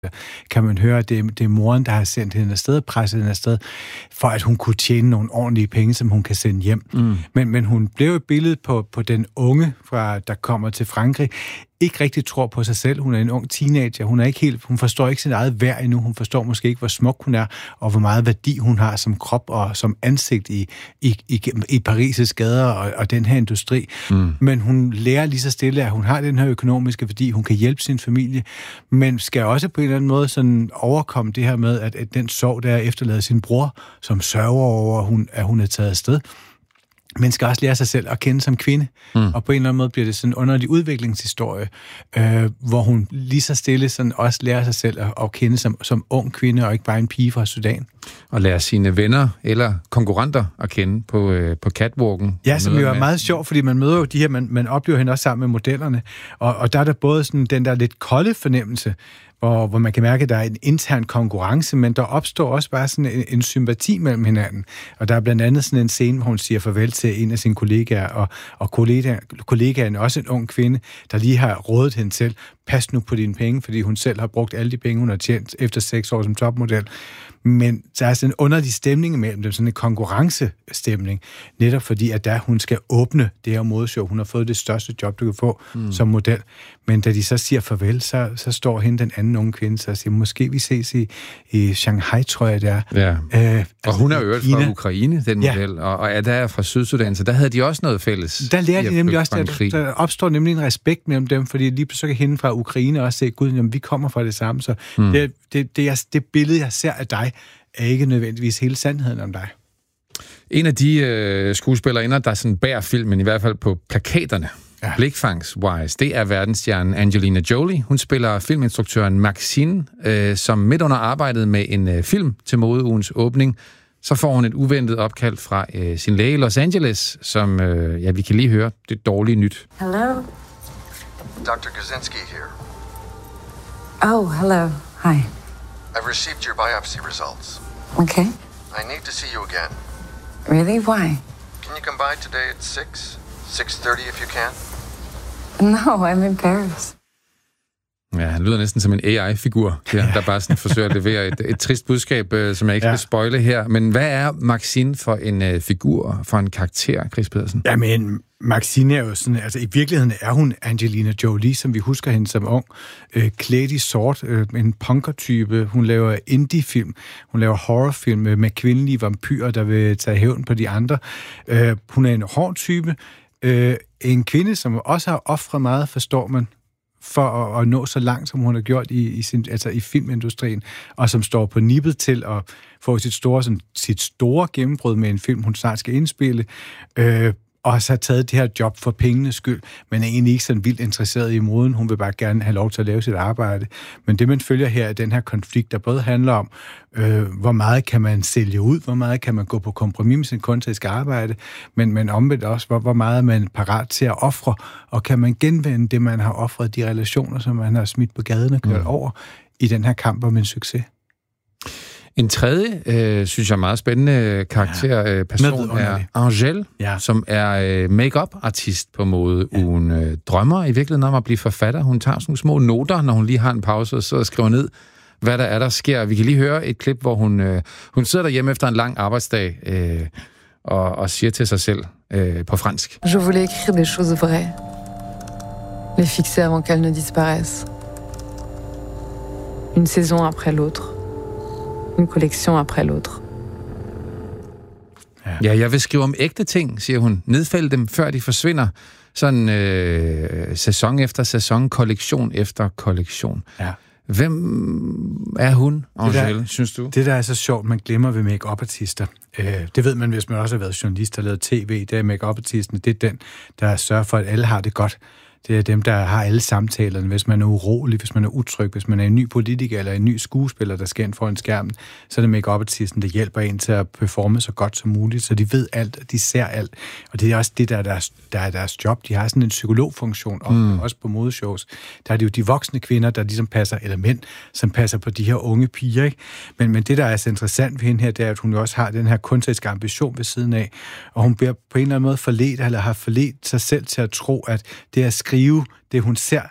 kan man høre, at det er moren, der har sendt hende afsted, presset hende afsted, for at hun kunne tjene nogle ordentlige penge, som hun kan sende hjem. Men hun blev et billede på den unge, der kommer til Frankrig, ikke rigtig tror på sig selv. Hun er en ung teenager. Hun forstår ikke sit eget værd endnu. Hun forstår måske ikke, hvor smuk hun er, og hvor meget værdi hun har som krop og som ansigt i Paris' gader og den her industri. Men hun lærer lige så stille, at hun har den her økonomiske værdi. Hun kan hjælpe sin familie, men skal også på en eller anden måde sådan overkomme det her med, at den sorg, der er efterladet sin bror, som sørger over, at hun er taget afsted. Men skal også lære sig selv at kende som kvinde. Og på en eller anden måde bliver det sådan en underlig udviklingshistorie, hvor hun lige så stille sådan også lærer sig selv at kende som ung kvinde, og ikke bare en pige fra Sudan. Og lære sine venner eller konkurrenter at kende på catwalken. Ja, som jo er meget sjovt, fordi man møder jo de her, man oplever hende også sammen med modellerne, og der er der både sådan den der lidt kolde fornemmelse, hvor man kan mærke, at der er en intern konkurrence, men der opstår også bare sådan en sympati mellem hinanden. Og der er blandt andet sådan en scene, hvor hun siger farvel til en af sine kollegaer, og kollegaen er også en ung kvinde, der lige har rådet hende til, pas nu på dine penge, fordi hun selv har brugt alle de penge, hun har tjent efter 6 år som topmodel. Men der er sådan en underlig stemning imellem dem, sådan en konkurrencestemning, netop fordi, at hun skal åbne det her modeshow. Hun har fået det største job, du kan få som model. Men da de så siger farvel, så står hende den anden unge kvinde, og siger, måske vi ses i Shanghai, tror jeg, det er. Ja. Og hun er jo fra Ukraine, den model, og er der fra Sydsudan, så der havde de også noget fælles. Der lærer de nemlig også, at der opstår nemlig en respekt mellem dem, fordi lige så kan hende fra Ukraine også se, gud, jamen, vi kommer fra det samme, så det billede, jeg ser af dig, er ikke nødvendigvis hele sandheden om dig. En af de skuespillerinder, der sådan bærer filmen, i hvert fald på plakaterne, blikfangswise, det er verdensstjernen Angelina Jolie. Hun spiller filminstruktøren Maxine, som midt under arbejdet med en film til modeugens åbning, så får hun et uventet opkald fra sin læge i Los Angeles, som vi kan lige høre, det dårlige nyt. Hello? Dr. Kaczynski here. Oh, hello. Hi. I've received your biopsy results. Okay. I need to see you again. Really? Why? Can you come by today at 6? 6:30 if you can? No, I'm in Paris. Ja, han lyder næsten som en AI-figur, der bare sådan forsøger at levere et trist budskab, som jeg ikke skal spoile her. Men hvad er Maxine for en figur, for en karakter, Chris Pedersen? Jamen, Maxine er jo sådan, altså i virkeligheden er hun Angelina Jolie, som vi husker hende som ung, klædt i sort, en punker-type. Hun laver indie-film, hun laver horrorfilm med kvindelige vampyrer, der vil tage hævn på de andre. Hun er en hård type, en kvinde, som også har ofret meget, forstår man, for at nå så langt, som hun har gjort i filmindustrien, og som står på nippet til at få sit store gennembrud med en film, hun snart skal indspille, og så har taget det her job for pengenes skyld, men er egentlig ikke sådan vildt interesseret i moden. Hun vil bare gerne have lov til at lave sit arbejde. Men det, man følger her, er den her konflikt, der både handler om, hvor meget kan man sælge ud, hvor meget kan man gå på kompromis med sin kunstneriske arbejde, men omvendt også, hvor meget er man parat til at ofre, og kan man genvinde det, man har offret, de relationer, som man har smidt på gaden og kørt over i den her kamp om en succes. En tredje, synes jeg, meget spændende person er Angèle, som er make-up-artist på modeugen. Drømmer i virkeligheden om at blive forfatter. Hun tager sådan små noter, når hun lige har en pause, og så skriver ned, hvad der sker. Vi kan lige høre et klip, hvor hun sidder derhjemme efter en lang arbejdsdag og siger til sig selv på fransk. Je voulais écrire des choses vraies. Les fixer avant qu'elles ne disparaissent. Une saison après l'autre. En collection après l'autre. Ja, jeg vil skrive om ægte ting, siger hun. Nedfælde dem, før de forsvinder. Sådan sæson efter sæson, kollektion efter kollektion. Ja. Hvem er hun, Angèle, synes du? Det, der er så sjovt, man glemmer ved make-up-artister. Det ved man, hvis man også har været journalist og lavet tv. Det er make-up-artisten, det er den, der sørger for, at alle har det godt. Det er dem, der har alle samtalerne. Hvis man er urolig, hvis man er utryg, hvis man er en ny politiker eller en ny skuespiller, der skal ind foran skærmen, så er det make-up-artisten, der hjælper en til at performe så godt som muligt, så de ved alt, de ser alt. Og det er også det, der er deres job. De har sådan en psykologfunktion, også på modeshows. Der er det jo de voksne kvinder, der ligesom passer, eller mænd, som passer på de her unge piger. Ikke? Men det, der er så interessant ved hende her, det er, at hun jo også har den her kunstneriske ambition ved siden af, og hun bliver på en eller anden måde forledt, eller har forledt sig selv til at tro, at det er skrive det, hun ser,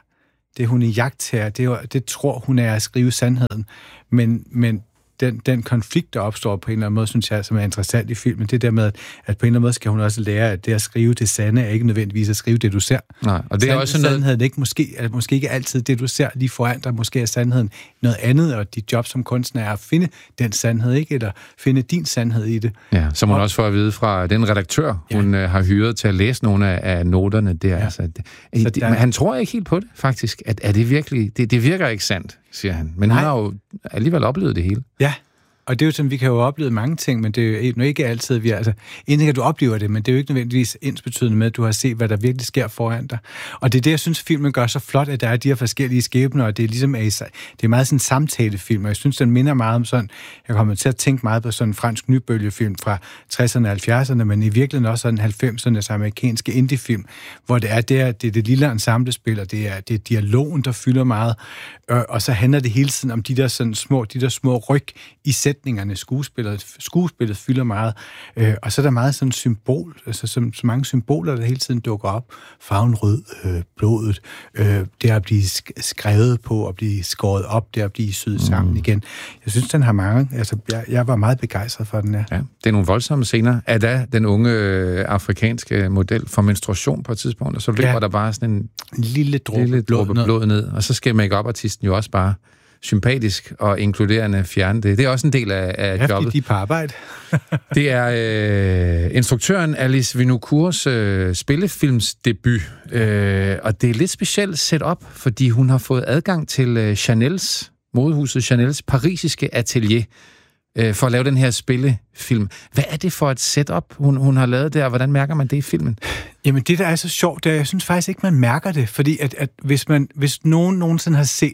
Det hun er jagttager, det tror hun er at skrive sandheden. Men den konflikt, der opstår på en eller anden måde, synes jeg, som er interessant i filmen, det der med, at på en eller anden måde skal hun også lære, at det at skrive det sande er ikke nødvendigvis at skrive det, du ser. Nej, og det er også noget... Sandheden ikke måske ikke altid det, du ser lige foran dig. Måske er sandheden noget andet, og dit job som kunstner er at finde den sandhed, ikke? Eller finde din sandhed i det. Ja, som hun også får at vide fra den redaktør, hun har hyret til at læse nogle af noterne. Det er altså, han tror ikke helt på det, faktisk. At det virkelig... Det virker ikke sandt, siger han. Men han har jo alligevel oplevet det hele. Ja. Og det er jo sådan, vi kan jo opleve mange ting, men det er jo ikke altid, inden at du oplever det, men det er jo ikke nødvendigvis ensbetydende med, at du har set, hvad der virkelig sker foran dig. Og det er det, jeg synes, filmen gør så flot, at der er de her forskellige skæbner, og det er ligesom, det er meget sådan en samtalefilm, og jeg synes, den minder meget om sådan, jeg kommer til at tænke meget på sådan en fransk nybølgefilm fra 60'erne og 70'erne, men i virkeligheden også sådan 90'ernes amerikanske indiefilm, hvor det er det lille ensemblespil, og det er dialogen, der fylder meget, og så handler det hele tiden om de der små ryg i sætningerne, skuespillet fylder meget, og så er der meget sådan symbol, altså så mange symboler, der hele tiden dukker op. Farven rød, blodet, det at blive skrevet på, at blive skåret op, det at blive syet sammen igen. Jeg synes, den har mange, altså jeg var meget begejstret for den her. Ja, det er nogle voldsomme scener. Er da den unge afrikanske model for menstruation på et tidspunkt, og så løber der bare sådan en lille dråbe blod ned, og så skal make-up-artisten jo også bare sympatisk og inkluderende fjerne det. Det er også en del af jobbet. Ja, fordi de er på arbejde. Det er instruktøren Alice Winocours spillefilmsdebut, og det er lidt specielt setup, fordi hun har fået adgang til modehuset Chanels parisiske atelier for at lave den her spillefilm. Hvad er det for et setup, hun har lavet der, og hvordan mærker man det i filmen? Jamen, det der er så sjovt, jeg synes faktisk ikke, man mærker det, fordi at hvis nogen nogensinde har set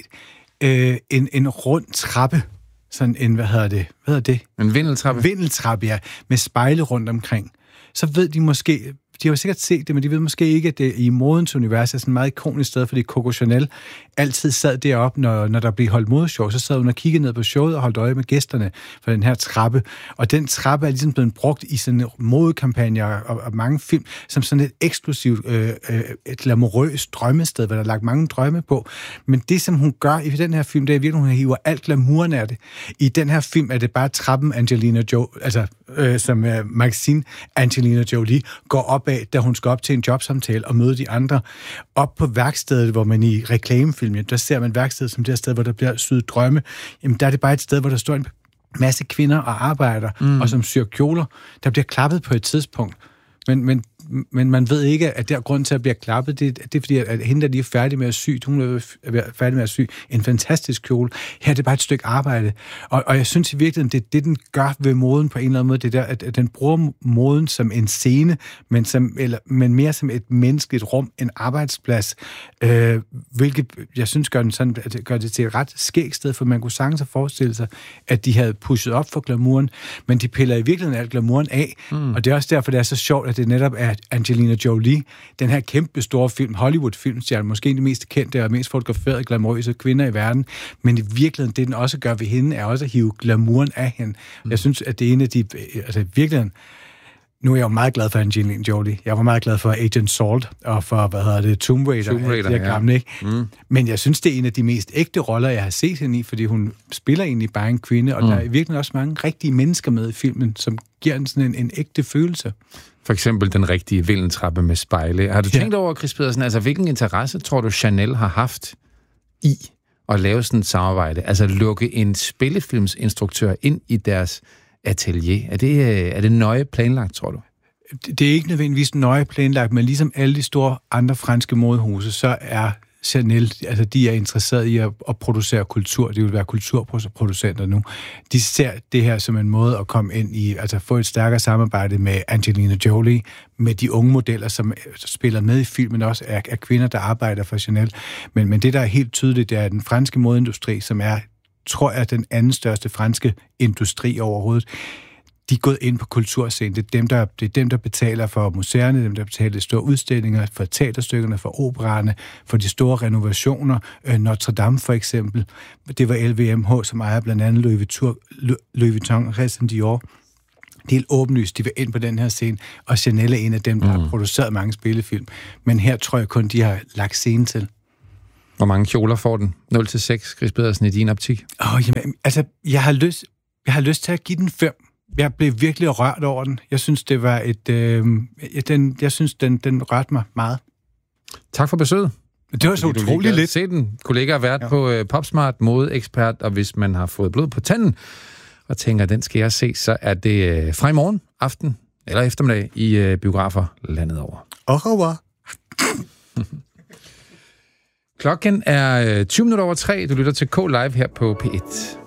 en rund trappe, sådan en, hvad hedder det? En vindeltrappe? Vindeltrappe, ja, med spejle rundt omkring. Så ved de måske, de har jo sikkert set det, men de ved måske ikke, at det i modens univers er sådan et meget ikonisk sted, fordi Coco Chanel altid sad deroppe, når der blev holdt modeshow, så sad hun og kiggede ned på showet og holdt øje med gæsterne for den her trappe. Og den trappe er ligesom blevet brugt i sådan modekampagner og mange film, som sådan et eksklusivt, et glamourøst drømmested, hvor der er lagt mange drømme på. Men det, som hun gør i den her film, det er virkelig, hun hiver alt glamouren af det. I den her film er det bare trappen Angelina Jolie, altså som Maxine Angelina Jolie går op af, da hun skal op til en jobsamtale og møde de andre. Op på værkstedet, hvor man i reklamefilmen, der ser man værkstedet som det sted, hvor der bliver syet drømme. Jamen, der er det bare et sted, hvor der står en masse kvinder og arbejder, og som syr kjoler. Der bliver klappet på et tidspunkt. Men man ved ikke, at der grund til at blive klappet, det er fordi, at hende, der lige er færdig med at sy, hun er færdig med at sy en fantastisk kjole. Her er det bare et stykke arbejde. Og jeg synes i virkeligheden, det den gør ved moden på en eller anden måde, det der, at den bruger moden som en scene, men mere som et menneskeligt rum, en arbejdsplads, hvilket jeg synes gør det til et ret skægt sted, for man kunne sagtens have forestillet sig, at de havde pushet op for glamouren, men de piller i virkeligheden alt glamouren af, og det er også derfor, det er så sjovt, at det netop er Angelina Jolie, den her kæmpe store film, Hollywood-filmstjerne, måske de mest kendte og mest fotograferede glamourøse kvinder i verden, men i virkeligheden, det den også gør ved hende, er også at hive glamouren af hende. Jeg synes, at det er en af de, altså i virkeligheden, nu er jeg jo meget glad for Angelina Jolie. Jeg var meget glad for Agent Salt og for, Tomb Raider gamle, ikke? Men jeg synes, det er en af de mest ægte roller, jeg har set hende i, fordi hun spiller egentlig bare en kvinde, og der er virkelig også mange rigtige mennesker med i filmen, som giver den sådan en ægte følelse. For eksempel den rigtige vindeltrappe med spejle. Har du tænkt over, Chris Pedersen, altså hvilken interesse tror du, Chanel har haft i at lave sådan et samarbejde? Altså lukke en spillefilmsinstruktør ind i deres atelier. Er det nøje planlagt, tror du? Det er ikke nødvendigvis nøje planlagt, men ligesom alle de store andre franske modehuse, så er Chanel, altså de er interesseret i at producere kultur. De vil være kulturproducenter nu. De ser det her som en måde at komme ind i, altså få et stærkere samarbejde med Angelina Jolie, med de unge modeller, som spiller med i filmen, også er kvinder, der arbejder for Chanel. Men det, der er helt tydeligt, det er den franske modeindustri, som er, tror jeg, den anden største franske industri overhovedet. De er gået ind på kulturscenen. Det er dem, der betaler for museerne, dem, der betaler de store udstillinger, for teaterstykkerne, for operaerne, for de store renovationer. Notre Dame for eksempel. Det var LVMH, som ejer blandt andet Louis Vuitton, Christian Dior. Det er helt åbenlyst, de vil ind på den her scene, og Chanel er en af dem, der har produceret mange spillefilm. Men her tror jeg kun, de har lagt scenen til. Hvor mange kjoler får den? 0-6, Chris Pedersen, i din optik? Jamen, altså, jeg har lyst til at give den 5. Jeg blev virkelig rørt over den. Jeg synes, det var den rørte mig meget. Tak for besøget. Det var så utroligt lidt. Se den. Kollega har været på PopSmart, modeekspert, og hvis man har fået blod på tanden og tænker, den skal jeg se, så er det fra i morgen aften eller eftermiddag i biografer landet over. Au revoir. Klokken er 3:20. Du lytter til K Live her på P1.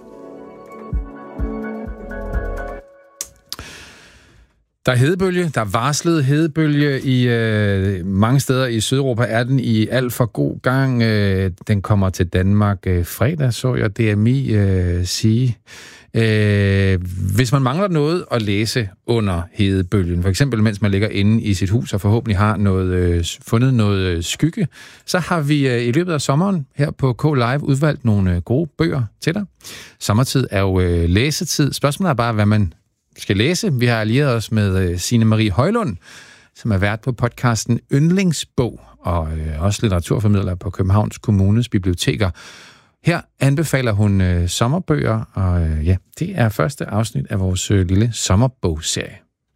Der er hedebølge. Der er varslet hedebølge i mange steder i Sydeuropa. Er den i alt for god gang? Den kommer til Danmark fredag, så jeg DMI sige. Hvis man mangler noget at læse under hedebølgen, for eksempel mens man ligger inde i sit hus og forhåbentlig har fundet noget skygge, så har vi i løbet af sommeren her på K Live udvalgt nogle gode bøger til dig. Sommertid er jo læsetid. Spørgsmålet er bare, hvad man skal læse. Vi har allieret os med Signe Marie Højlund, som er vært på podcasten Yndlingsbog, og også litteraturformidler på Københavns Kommunes biblioteker. Her anbefaler hun sommerbøger, og det er første afsnit af vores lille sommerbogsserie.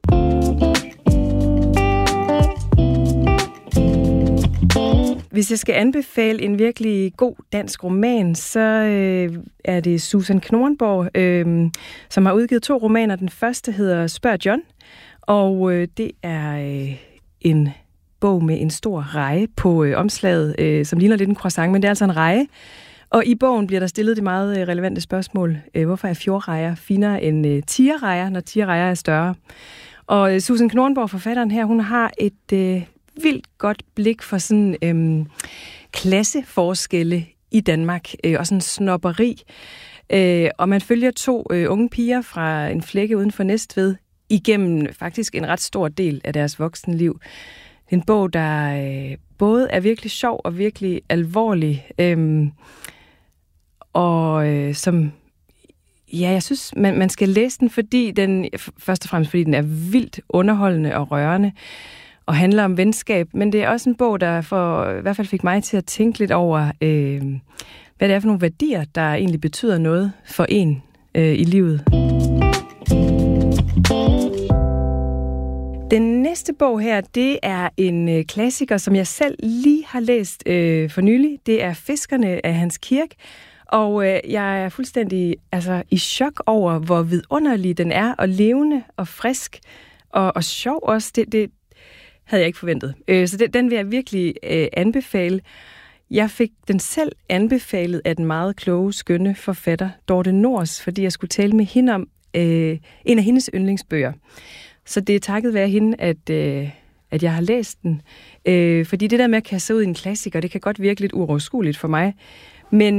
Hvis jeg skal anbefale en virkelig god dansk roman, så er det Susan Knorrenborg, som har udgivet 2 romaner. Den første hedder Spørg John, og det er en bog med en stor reje på omslaget, som ligner lidt en croissant, men det er altså en reje. Og i bogen bliver der stillet det meget relevante spørgsmål. Hvorfor er fjordrejer finere end tigerrejer, når tigerrejer er større? Og Susan Knorrenborg, forfatteren her, hun har et vildt godt blik for sådan klasseforskelle i Danmark, og sådan snobberi. Og man følger 2 unge piger fra en flække uden for Næstved igennem faktisk en ret stor del af deres voksenliv. Det er en bog, der både er virkelig sjov og virkelig alvorlig, og som, jeg synes, man skal læse den, først og fremmest fordi den er vildt underholdende og rørende, og handler om venskab, men det er også en bog, der i hvert fald fik mig til at tænke lidt over, hvad det er for nogle værdier, der egentlig betyder noget for en i livet. Den næste bog her, det er en klassiker, som jeg selv lige har læst for nylig. Det er Fiskerne af Hans Kirk. Og jeg er fuldstændig i chok over, hvor vidunderlig den er, og levende og frisk og sjov også. Det havde jeg ikke forventet. Så den vil jeg virkelig anbefale. Jeg fik den selv anbefalet af den meget kloge, skønne forfatter Dorte Nors, fordi jeg skulle tale med hende om en af hendes yndlingsbøger. Så det er takket være hende, at jeg har læst den. Fordi det der med at kaste sig ud i en klassiker, det kan godt virke lidt uoverskueligt for mig. Men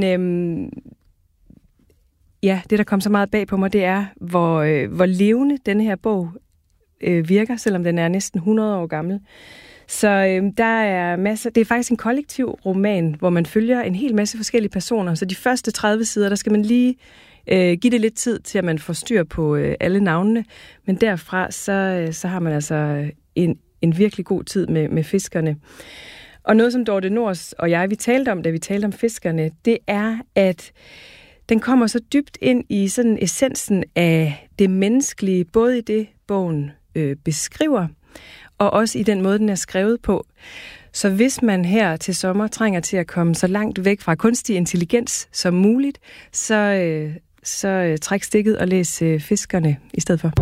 det der kom så meget bag på mig, det er, hvor levende denne her bog virker, selvom den er næsten 100 år gammel. Så der er masser. Det er faktisk en kollektiv roman, hvor man følger en hel masse forskellige personer. Så de første 30 sider, der skal man lige give det lidt tid til, at man får styr på alle navnene. Men derfra, så har man altså en virkelig god tid med fiskerne. Og noget, som Dorte Nors og jeg, vi talte om, da vi talte om fiskerne, det er, at den kommer så dybt ind i sådan essensen af det menneskelige, både i det, bogen beskriver, og også i den måde, den er skrevet på. Så hvis man her til sommer trænger til at komme så langt væk fra kunstig intelligens som muligt, så træk stikket og læs Fiskerne i stedet for.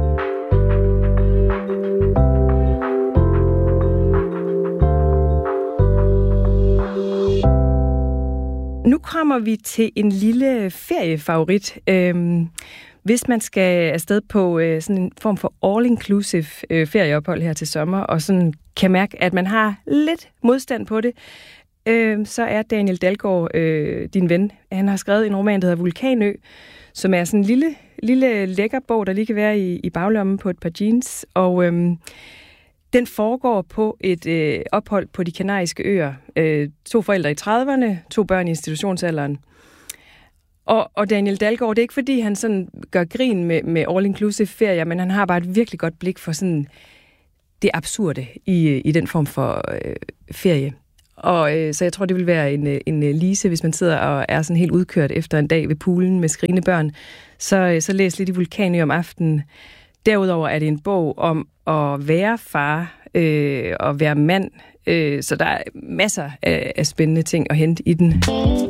Nu kommer vi til en lille feriefavorit. Hvis man skal afsted på sådan en form for all-inclusive ferieophold her til sommer, og sådan kan mærke, at man har lidt modstand på det, så er Daniel Dalgaard din ven. Han har skrevet en roman, der hedder Vulkanø, som er sådan en lille lækker bog, der lige kan være i baglommen på et par jeans. Og den foregår på et ophold på de Kanariske Øer. 2 forældre i 30'erne, 2 børn i institutionsalderen. Og Daniel Dalgaard, det er ikke fordi, han sådan gør grin med all-inclusive ferier, men han har bare et virkelig godt blik for sådan det absurde i den form for ferie. Så jeg tror, det vil være en Lise, hvis man sidder og er sådan helt udkørt efter en dag ved poolen med skrigende børn. Så læs lidt i Vulkanø om aftenen. Derudover er det en bog om at være far og være mand. Så der er masser af spændende ting at hente i den.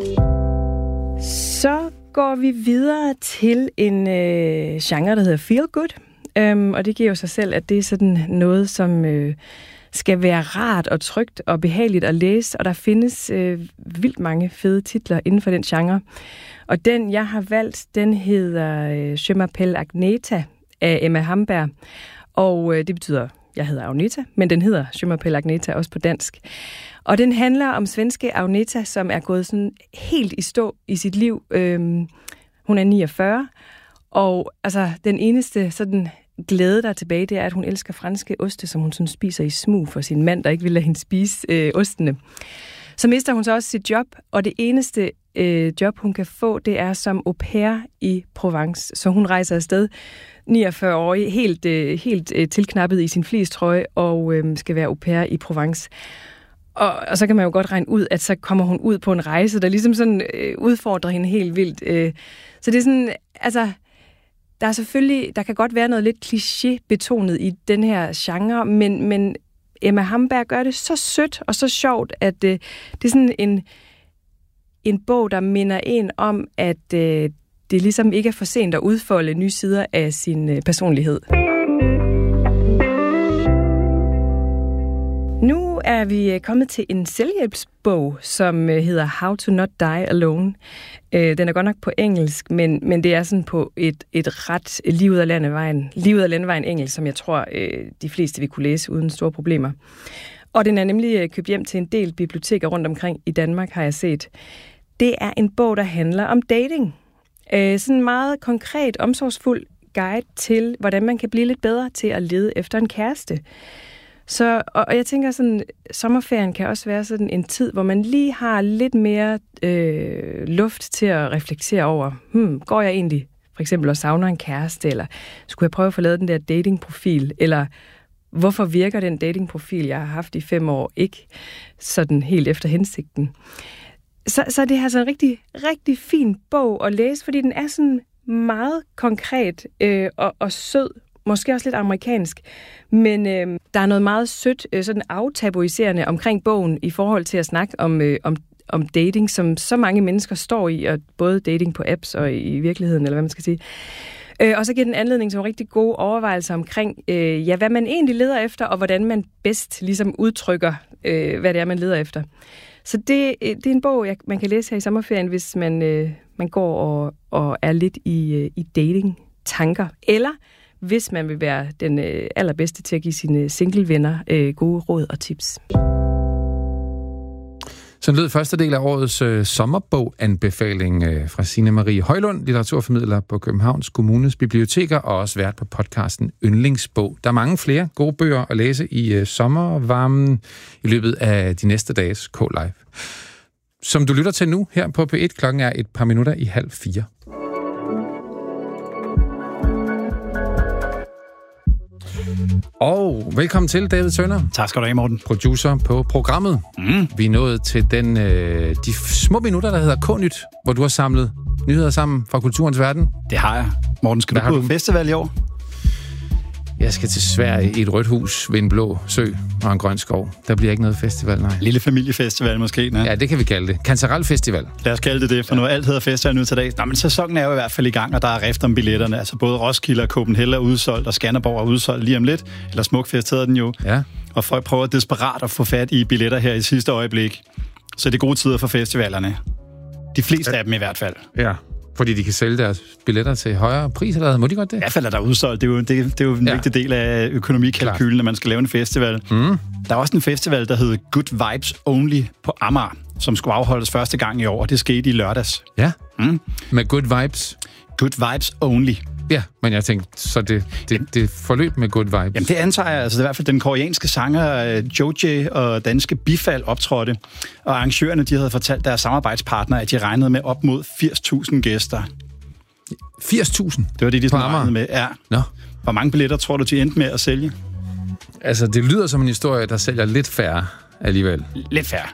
Så går vi videre til en genre, der hedder Feel Good. Og det giver jo sig selv, at det er sådan noget, som skal være rart og trygt og behageligt at læse. Og der findes vildt mange fede titler inden for den genre. Og den, jeg har valgt, den hedder Je m'appelle Agneta af Emma Hamberg. Og det betyder, jeg hedder Agneta, men den hedder Je m'appelle Agneta også på dansk. Og den handler om svenske Agneta, som er gået sådan helt i stå i sit liv. Hun er 49, og altså den eneste sådan glæde, der er tilbage, det er, at hun elsker franske oste, som hun sådan spiser i smug for sin mand, der ikke vil lade hende spise ostene. Så mister hun så også sit job, og det eneste job, hun kan få, det er som au pair i Provence. Så hun rejser afsted 49-årig, helt tilknappet i sin fleecetrøje, og skal være au pair i Provence. Og så kan man jo godt regne ud, at så kommer hun ud på en rejse, der ligesom sådan udfordrer hende helt vildt. Så det er sådan, altså, der kan godt være noget lidt kliché-betonet i den her genre, men Emma Hamberg gør det så sødt og så sjovt, at det er sådan en bog, der minder en om, at det ligesom ikke er for sent at udfolde nye sider af sin personlighed. Nu er vi kommet til en selvhjælpsbog, som hedder How to Not Die Alone. Den er godt nok på engelsk, men det er sådan på et ret livet af landevejen engelsk, som jeg tror, de fleste vil kunne læse uden store problemer. Og den er nemlig købt hjem til en del biblioteker rundt omkring i Danmark, har jeg set. Det er en bog, der handler om dating. Sådan en meget konkret, omsorgsfuld guide til, hvordan man kan blive lidt bedre til at lede efter en kæreste. Og jeg tænker sådan, sommerferien kan også være sådan en tid, hvor man lige har lidt mere luft til at reflektere over, går jeg egentlig for eksempel og savner en kæreste, eller skulle jeg prøve at få lavet den der datingprofil, eller hvorfor virker den datingprofil, jeg har haft i 5 år, ikke sådan helt efter hensigten. Så det er altså en rigtig, rigtig fin bog at læse, fordi den er sådan meget konkret og sød, måske også lidt amerikansk, men der er noget meget sødt, sådan aftabuiserende omkring bogen i forhold til at snakke om dating, som så mange mennesker står i, og både dating på apps og i virkeligheden, eller hvad man skal sige. Og så giver den anledning til en rigtig gode overvejelser omkring, hvad man egentlig leder efter, og hvordan man bedst ligesom udtrykker, hvad det er, man leder efter. Så det er en bog, man kan læse her i sommerferien, hvis man går og er lidt i dating-tanker, eller hvis man vil være den allerbedste til at give sine single-venner gode råd og tips. Så lød første del af årets sommerbog-anbefaling fra Signe Marie Højlund, litteraturformidler på Københavns Kommunes biblioteker, og også vært på podcasten Yndlingsbog. Der er mange flere gode bøger at læse i sommervarmen i løbet af de næste dages K-Live. Som du lytter til nu her på P1, klokken er et par minutter i 3:30. Og velkommen til, David Tønder. Tak skal du have, Morten. Producer på programmet. Vi er nået til de små minutter, der hedder K-Nyt, hvor du har samlet nyheder sammen fra kulturens verden. Det har jeg. Morten, skal du på festival i år? Jeg skal til Sverige i et rødt hus ved en blå sø og en grøn skov. Der bliver ikke noget festival, nej. Lille familiefestival måske, nej? Ja, det kan vi kalde det. Kantarel Festival. Lad os kalde det, for nu alt hedder festival nu til dag. Nå, men sæsonen er jo i hvert fald i gang, og der er rift om billetterne. Altså både Roskilde og Copenhagen er udsolgt, og Skanderborg er udsolgt lige om lidt. Eller Smukfest hedder den jo. Ja. Og folk prøver desperat at få fat i billetter her i sidste øjeblik. Så det er gode tider for festivalerne. De fleste af dem i hvert fald. Ja. Fordi de kan sælge deres billetter til højere pris, eller må de godt det? I hvert fald er der udsolgt. Det er jo en vigtig del af økonomikalkylen, når man skal lave en festival. Der er også en festival, der hedder Good Vibes Only på Amager, som skulle afholdes første gang i år, og det skete i lørdags. Ja, med Good Vibes? Good Vibes Only. Ja, men jeg tænkte, så det forløb med Good Vibes. Jamen det antager jeg, altså det er i hvert fald den koreanske sanger Joje og danske Bifald optrådte, og arrangørerne, de havde fortalt deres samarbejdspartnere, at de regnede med op mod 80.000 gæster. 80.000? Det var det, de regnede med, ja. Nå. Hvor mange billetter tror du, de endte med at sælge? Altså, det lyder som en historie, der sælger lidt færre alligevel. Lidt færre.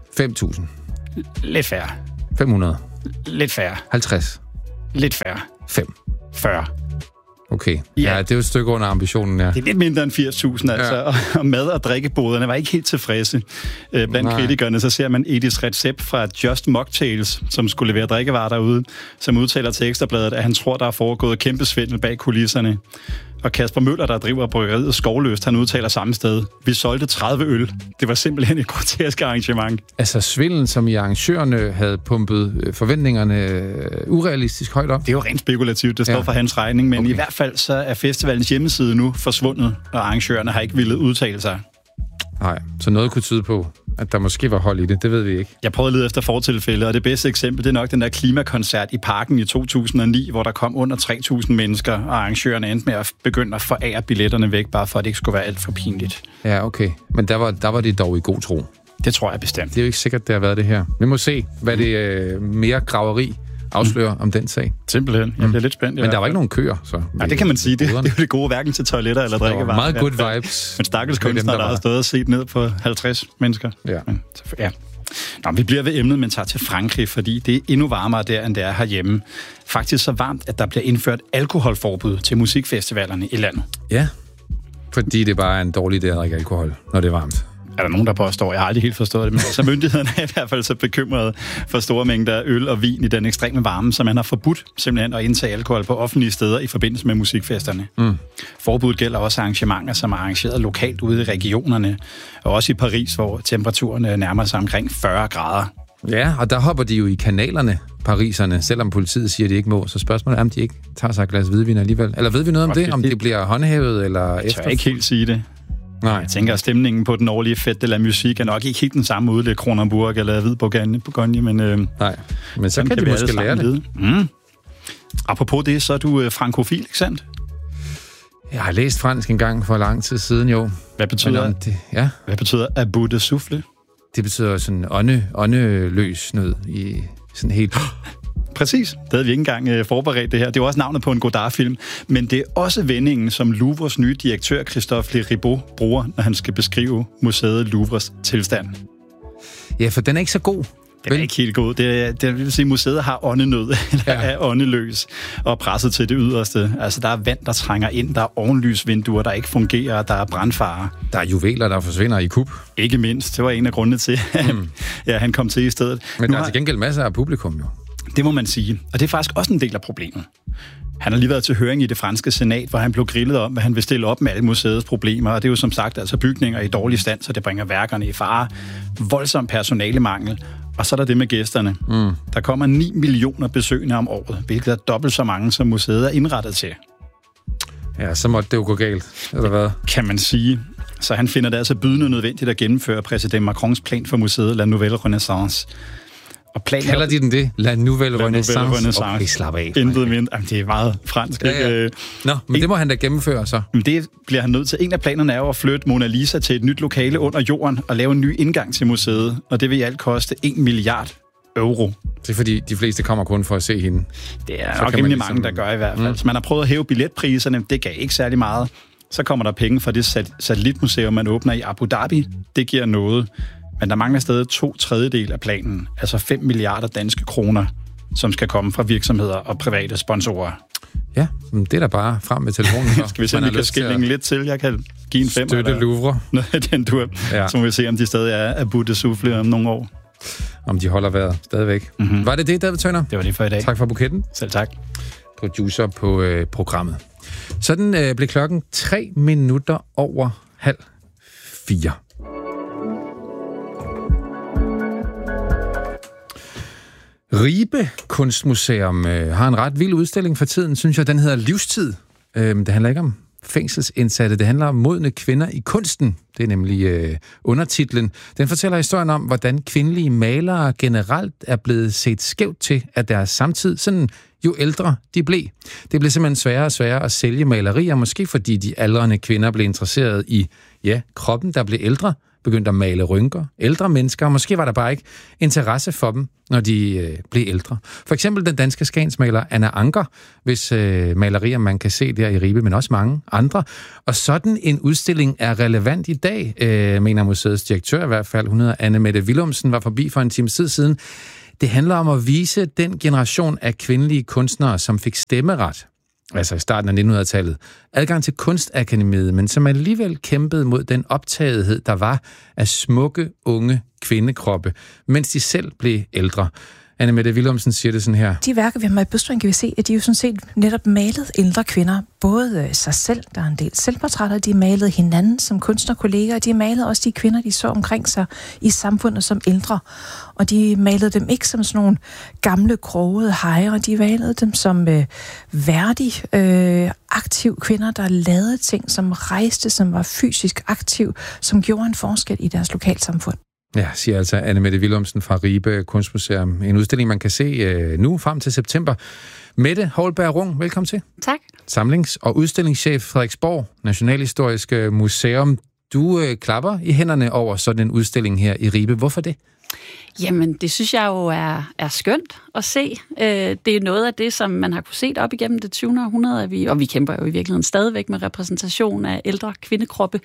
5.000. Lidt færre. 500. Lidt færre. 50. Lidt færre. 5. 40. Okay. Ja, det er jo et stykke under ambitionen, ja. Det er lidt mindre end 80.000, altså. Og mad- og drikkeboderne var ikke helt tilfredse. Blandt kritikerne, så ser man Edis Recept fra Just Mocktails, som skulle levere drikkevarer derude, som udtaler til Ekstrabladet, at han tror, der er foregået kæmpe svindel bag kulisserne. Og Kasper Møller, der driver bryggeriet Skovløst, han udtaler samme sted. Vi solgte 30 øl. Det var simpelthen et grotesk arrangement. Altså svindlen, som i arrangørerne havde pumpet forventningerne urealistisk højt op? Det er jo rent spekulativt, det står for hans regning, men i hvert fald så er festivalens hjemmeside nu forsvundet, og arrangørerne har ikke villet udtale sig. Nej, så noget kunne tyde på, at der måske var hold i det. Det ved vi ikke. Jeg prøvede at lede efter fortilfælde, og det bedste eksempel, det er nok den der klimakoncert i Parken i 2009, hvor der kom under 3.000 mennesker, og arrangørerne endte med at begynde at forære billetterne væk, bare for at det ikke skulle være alt for pinligt. Ja, okay. Men der var det dog i god tro. Det tror jeg bestemt. Det er jo ikke sikkert, det har været det her. Vi må se, hvad det mere graveri afslører om den sag. Simpelthen. Jeg bliver lidt spændt. Men der var ikke nogen køer, så... Nej, det kan man sige. Det er jo det gode, hverken til toiletter eller drikkevarer. Meget good vibes. Men stakkels kunstnere, der har stået og set ned på 50 mennesker. Ja. Nå, vi bliver ved emnet, men tager til Frankrig, fordi det er endnu varmere der, end det er herhjemme. Faktisk så varmt, at der bliver indført alkoholforbud til musikfestivalerne i landet. Ja, fordi det bare er en dårlig idé at drikke alkohol, når det er varmt. Er der nogen, der påstår? Jeg har aldrig helt forstået det, men altså myndighederne er i hvert fald så bekymrede for store mængder øl og vin i den ekstreme varme, så man har forbudt simpelthen at indtage alkohol på offentlige steder i forbindelse med musikfesterne. Forbuddet gælder også arrangementer, som er arrangeret lokalt ude i regionerne, og også i Paris, hvor temperaturen nærmer sig omkring 40 grader. Ja, og der hopper de jo i kanalerne, pariserne, selvom politiet siger, at de ikke må. Så spørgsmålet er, om de ikke tager sig et glas hvidvin alligevel. Eller ved vi noget om det? Om det bliver håndhævet eller efter? Jeg tør ikke helt sige det. Nej. Jeg tænker, at stemningen på den årlige Fête de la Musique er nok ikke helt den samme ude, det Kronenburg eller Hvid Bourgogne, men... Nej, men så kan de måske lære det. Apropos det, så er du frankofil, ikke sandt? Jeg har læst fransk en gang for lang tid siden, jo. Hvad betyder det? Ja. Hvad betyder à bout de souffle? Det betyder sådan åndeløs nød i sådan helt... Præcis. Det havde vi ikke engang forberedt det her. Det er også navnet på en Godard-film. Men det er også vendingen, som Louvres nye direktør, Christophe Le Ribaud, bruger, når han skal beskrive museet Louvres tilstand. Ja, for den er ikke så god. Den er ikke helt god. Det vil sige, at museet har åndenød, eller er åndeløs, og presset til det yderste. Altså, der er vand, der trænger ind, der er ovenlysvinduer, der ikke fungerer, der er brandfare. Der er juveler, der forsvinder i kup. Ikke mindst. Det var en af grundene til, at han kom til i stedet. Men der er til gengæld masser af publikum, jo. Det må man sige. Og det er faktisk også en del af problemet. Han har lige været til høring i det franske senat, hvor han blev grillet om, hvad han vil stille op med alle museets problemer. Og det er jo som sagt altså bygninger i dårlig stand, så det bringer værkerne i fare. Voldsom personalemangel. Og så er der det med gæsterne. Der kommer 9 millioner besøgende om året, hvilket er dobbelt så mange, som museet er indrettet til. Ja, så måtte det jo gå galt, eller hvad? Kan man sige. Så han finder det altså bydende nødvendigt at gennemføre præsident Macrons plan for museet La Nouvelle Renaissance. Og kalder de den det? La Nouvelle Renaissance? Okay, slap af. Intet mindre. Jamen, det er meget fransk. Ja. Nå, men det må han da gennemføre så. Det bliver han nødt til. En af planerne er jo at flytte Mona Lisa til et nyt lokale under jorden og lave en ny indgang til museet. Og det vil i alt koste 1 milliard euro. Det er fordi, de fleste kommer kun for at se hende. Det er nok rimelig mange, der gør i hvert fald. Så man har prøvet at hæve billetpriserne. Det gav ikke særlig meget. Så kommer der penge fra det satellitmuseum, man åbner i Abu Dhabi. Det giver noget. Men der mangler stadig 2/3 af planen, altså 5 milliarder danske kroner, som skal komme fra virksomheder og private sponsorer. Ja, det er da bare frem med telefonen. Så. Skal vi se, om vi kan skillinge lidt til? Jeg kan give en 5. Støtte Louvre. Den tur. Ja. Så må vi se, om de stadig er à bout de souffle om nogle år. Om de holder vejret stadigvæk. Var det det, David Tønder? Det var det for i dag. Tak for buketten. Selv tak. Producer på programmet. Sådan blev klokken 3:03. Ribe Kunstmuseum har en ret vild udstilling for tiden, synes jeg. Den hedder Livstid. Det handler ikke om fængselsindsatte, det handler om modne kvinder i kunsten. Det er nemlig undertitlen. Den fortæller historien om, hvordan kvindelige malere generelt er blevet set skævt til af deres samtid, sådan jo ældre de blev. Det blev simpelthen sværere og sværere at sælge malerier, måske fordi de aldrende kvinder blev interesseret i, kroppen, der blev ældre, begyndte at male rynker, ældre mennesker, og måske var der bare ikke interesse for dem, når de blev ældre. For eksempel den danske skagensmaler Anna Ancher, hvis malerier man kan se der i Ribe, men også mange andre. Og sådan en udstilling er relevant i dag, mener museets direktør i hvert fald. Hun hedder Anne-Mette Willumsen, var forbi for en time siden. Det handler om at vise den generation af kvindelige kunstnere, som fik stemmeret, altså i starten af 1900-tallet, adgang til Kunstakademiet, men som alligevel kæmpede mod den optagethed, der var af smukke, unge kvindekroppe, mens de selv blev ældre. Anne-Mette Willumsen siger det sådan her. De værker, vi har med i Bøstring, kan vi se, at de jo sådan set netop malet ældre kvinder. Både sig selv, der er en del selvportrætter, de malede hinanden som kunstnerkolleger, og de malede også de kvinder, de så omkring sig i samfundet som ældre. Og de malede dem ikke som sådan nogle gamle, krogede hejer, de malede dem som værdige, aktive kvinder, der lavede ting, som rejste, som var fysisk aktiv, som gjorde en forskel i deres lokalsamfund. Ja, siger altså Anne-Mette Willumsen fra Ribe Kunstmuseum. En udstilling, man kan se nu frem til september. Mette Holberg Rung, velkommen til. Tak. Samlings- og udstillingschef Frederiksborg, Nationalhistorisk Museum. Du klapper i hænderne over sådan en udstilling her i Ribe. Hvorfor det? Jamen, det synes jeg jo er skønt at se. Det er noget af det, som man har kunne se op igennem det 20. århundrede, og vi kæmper jo i virkeligheden stadigvæk med repræsentation af ældre kvindekroppe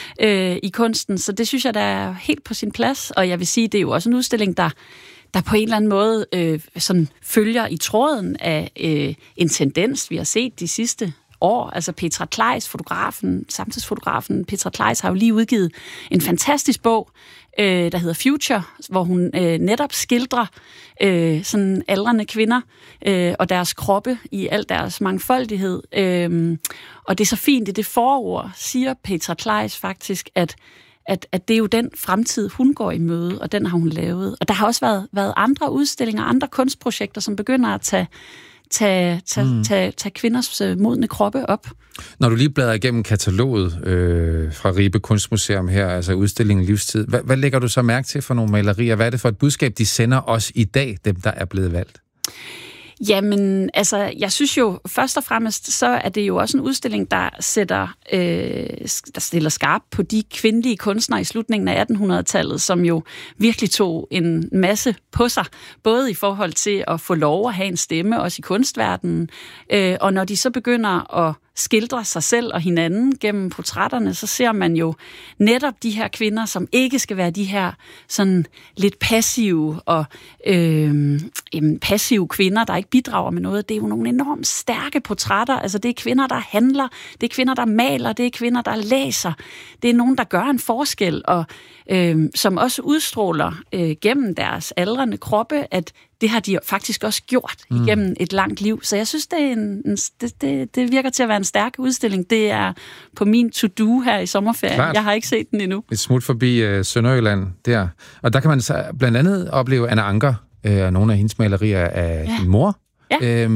i kunsten, så det synes jeg, der er helt på sin plads, og jeg vil sige, det er jo også en udstilling, der på en eller anden måde sådan følger i tråden af en tendens, vi har set de sidste år. Altså Petra Kleis, samtidsfotografen Petra Kleis, har jo lige udgivet en fantastisk bog, der hedder Future, hvor hun netop skildrer sådan aldrende kvinder og deres kroppe i al deres mangfoldighed. Og det er så fint, i det forord siger Petra Kleis faktisk, at det er jo den fremtid, hun går i møde, og den har hun lavet. Og der har også været andre udstillinger, andre kunstprojekter, som begynder at tage kvinders modne kroppe op. Når du lige bladrer igennem kataloget fra Ribe Kunstmuseum her, altså udstillingen Livstid, hvad lægger du så mærke til for nogle malerier? Hvad er det for et budskab, de sender os i dag, dem der er blevet valgt? Jamen, altså, jeg synes jo, først og fremmest, så er det jo også en udstilling, der stiller skarp på de kvindelige kunstnere i slutningen af 1800-tallet, som jo virkelig tog en masse på sig, både i forhold til at få lov at have en stemme, også i kunstverdenen, og når de så begynder at skildre sig selv og hinanden gennem portrætterne, så ser man jo netop de her kvinder, som ikke skal være de her sådan lidt passive og passive kvinder, der ikke bidrager med noget. Det er jo nogle enormt stærke portrætter. Altså det er kvinder, der handler, det er kvinder, der maler, det er kvinder, der læser. Det er nogen, der gør en forskel, og som også udstråler gennem deres aldrende kroppe, at det har de faktisk også gjort igennem et langt liv. Så jeg synes, det virker til at være en stærk udstilling. Det er på min to-do her i sommerferien. Klart. Jeg har ikke set den endnu. Et smut forbi Sønderjylland der. Og der kan man så blandt andet opleve Anna Ancher, nogle af hendes malerier af sin mor. Ja.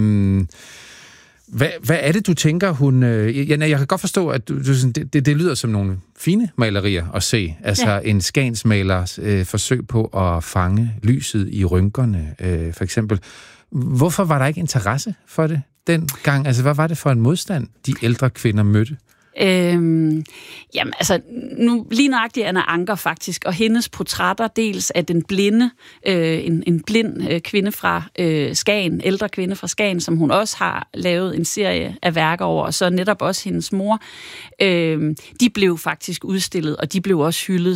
Hvad er det, du tænker, hun... jeg kan godt forstå, at det lyder som nogle fine malerier at se. Altså en skagensmalers forsøg på at fange lyset i rynkerne, for eksempel. Hvorfor var der ikke interesse for det dengang? Altså, hvad var det for en modstand, de ældre kvinder mødte? Jamen, altså, nu lige nøjagtigt Anna Ancher faktisk, og hendes portrætter, dels af den blinde, en blind kvinde fra Skagen, ældre kvinde fra Skagen, som hun også har lavet en serie af værker over, og så netop også hendes mor, de blev faktisk udstillet, og de blev også hyldet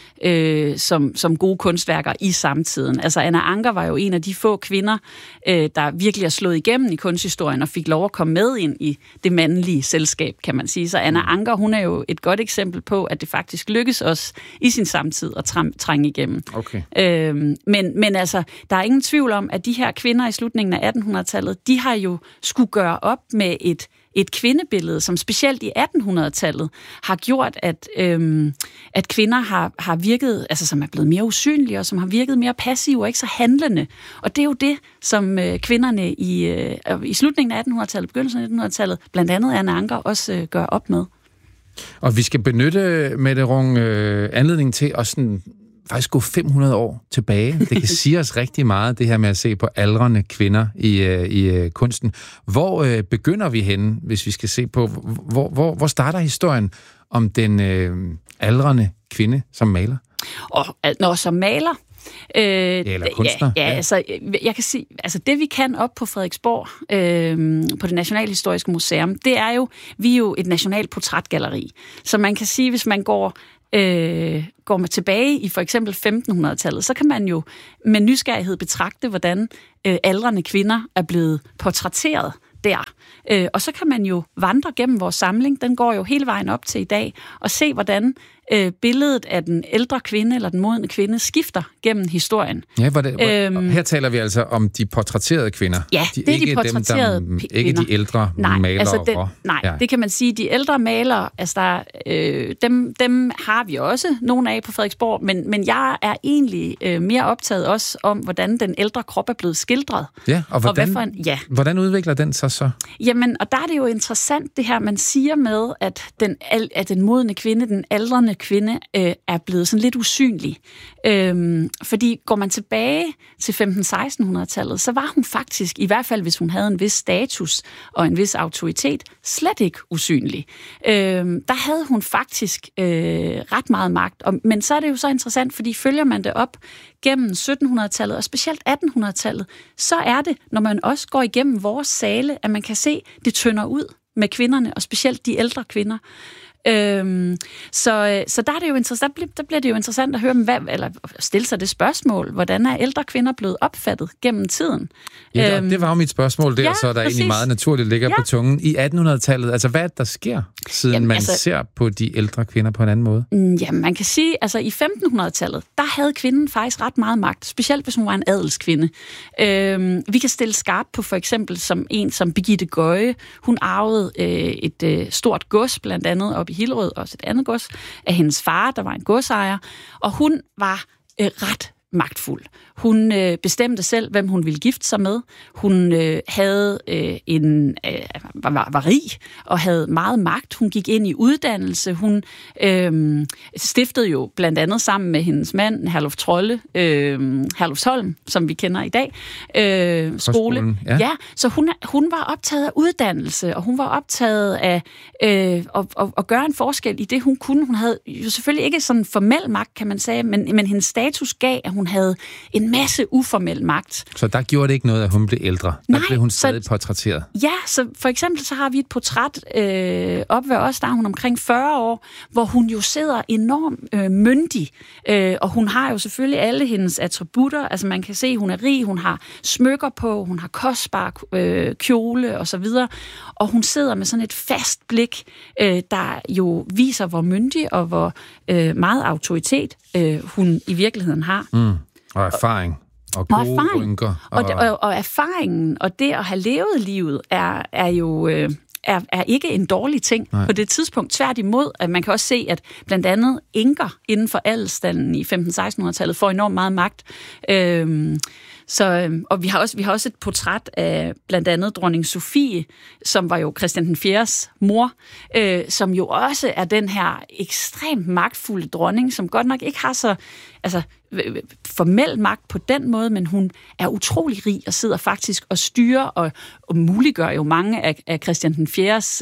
som gode kunstværker i samtiden. Altså, Anna Ancher var jo en af de få kvinder, der virkelig er slået igennem i kunsthistorien, og fik lov at komme med ind i det mandlige selskab, kan man sige. Så Anna Ancher, hun er jo et godt eksempel på, at det faktisk lykkes os i sin samtid at trænge igennem. Okay. Men altså, der er ingen tvivl om, at de her kvinder i slutningen af 1800-tallet, de har jo skulle gøre op med et kvindebillede, som specielt i 1800-tallet har gjort, at kvinder har virket, altså som er blevet mere usynlige, og som har virket mere passive og ikke så handlende. Og det er jo det, som kvinderne i slutningen af 1800-tallet, begyndelsen af 1800-tallet, blandt andet Anna Ancher, også gør op med. Og vi skal benytte, Mette Rung, anledningen til at sådan faktisk gå 500 år tilbage. Det kan sige os rigtig meget, det her med at se på aldrende kvinder i kunsten. Hvor begynder vi henne, hvis vi skal se på, hvor starter historien om den aldrende kvinde som maler? Når som maler... eller kunstner. Ja, altså, jeg kan sige, altså det vi kan op på Frederiksborg, på det Nationalhistoriske Museum, det er jo, vi er jo et nationalt portrætgalleri. Så man kan sige, hvis man går man tilbage i for eksempel 1500-tallet, så kan man jo med nysgerrighed betragte, hvordan aldrende kvinder er blevet portrætteret der. Og så kan man jo vandre gennem vores samling, den går jo hele vejen op til i dag, og se, hvordan billedet af den ældre kvinde eller den modne kvinde skifter gennem historien. Ja, her taler vi altså om de portrætterede kvinder. Ja, det er de portrætterede kvinder. Ikke de ældre malere. Altså det kan man sige. De ældre malere, altså dem har vi også nogle af på Frederiksborg, men jeg er egentlig mere optaget også om, hvordan den ældre krop er blevet skildret. Ja, og hvordan udvikler den sig så? Jamen, og der er det jo interessant det her, man siger med, at den modne kvinde, den aldrende kvinde, er blevet sådan lidt usynlig. Fordi går man tilbage til 1500-1600-tallet, så var hun faktisk, i hvert fald hvis hun havde en vis status og en vis autoritet, slet ikke usynlig. Der havde hun faktisk ret meget magt. Men så er det jo så interessant, fordi følger man det op gennem 1700-tallet og specielt 1800-tallet, så er det, når man også går igennem vores sale, at man kan se, det tynder ud med kvinderne, og specielt de ældre kvinder. Så der er det jo interessant, der bliver det jo interessant at høre, eller stille sig det spørgsmål, hvordan er ældre kvinder blevet opfattet gennem tiden? Ja, det var jo mit spørgsmål der, så der egentlig meget naturligt ligger på tungen. I 1800-tallet, altså hvad der sker, siden man ser på de ældre kvinder på en anden måde? Jamen, man kan sige, altså i 1500-tallet, der havde kvinden faktisk ret meget magt, specielt hvis hun var en adelskvinde. Vi kan stille skarpt på for eksempel som Birgitte Gøje. Hun arvede et stort gods, blandt andet op i Hillerød, også et andet gods, af hendes far, der var en godsejer, og hun var ret magtfuld. Hun bestemte selv, hvem hun ville gifte sig med. Hun var rig og havde meget magt. Hun gik ind i uddannelse. Hun stiftede jo blandt andet sammen med hendes mand, Herluf Trolle, Herlufsholm, som vi kender i dag, skole. Ja, så hun var optaget af uddannelse, og hun var optaget af at gøre en forskel i det, hun kunne. Hun havde jo selvfølgelig ikke sådan formel magt, kan man sige, men hendes status gav, at hun havde en masse uformel magt. Så der gjorde det ikke noget, at hun blev ældre? Der blev hun stadig portrætteret? Ja, så for eksempel så har vi et portræt op ved os, der er hun omkring 40 år, hvor hun jo sidder enormt myndig, og hun har jo selvfølgelig alle hendes attributter. Altså man kan se, at hun er rig, hun har smykker på, hun har kostbar kjole og så videre, og hun sidder med sådan et fast blik, der jo viser, hvor myndig og hvor meget autoritet hun i virkeligheden har. Og erfaring. Og gode rynker. Og erfaringen og det at have levet livet er jo er ikke en dårlig ting på det tidspunkt. Tværtimod, at man kan også se, at blandt andet enker inden for adelsstanden i 1500-1600-tallet får enormt meget magt. Og vi har også et portræt af blandt andet dronning Sofie, som var jo Christian den 4's mor, som jo også er den her ekstremt magtfulde dronning, som godt nok ikke har så formel magt på den måde, men hun er utrolig rig og sidder faktisk og styrer og muliggør jo mange af Christian den 4's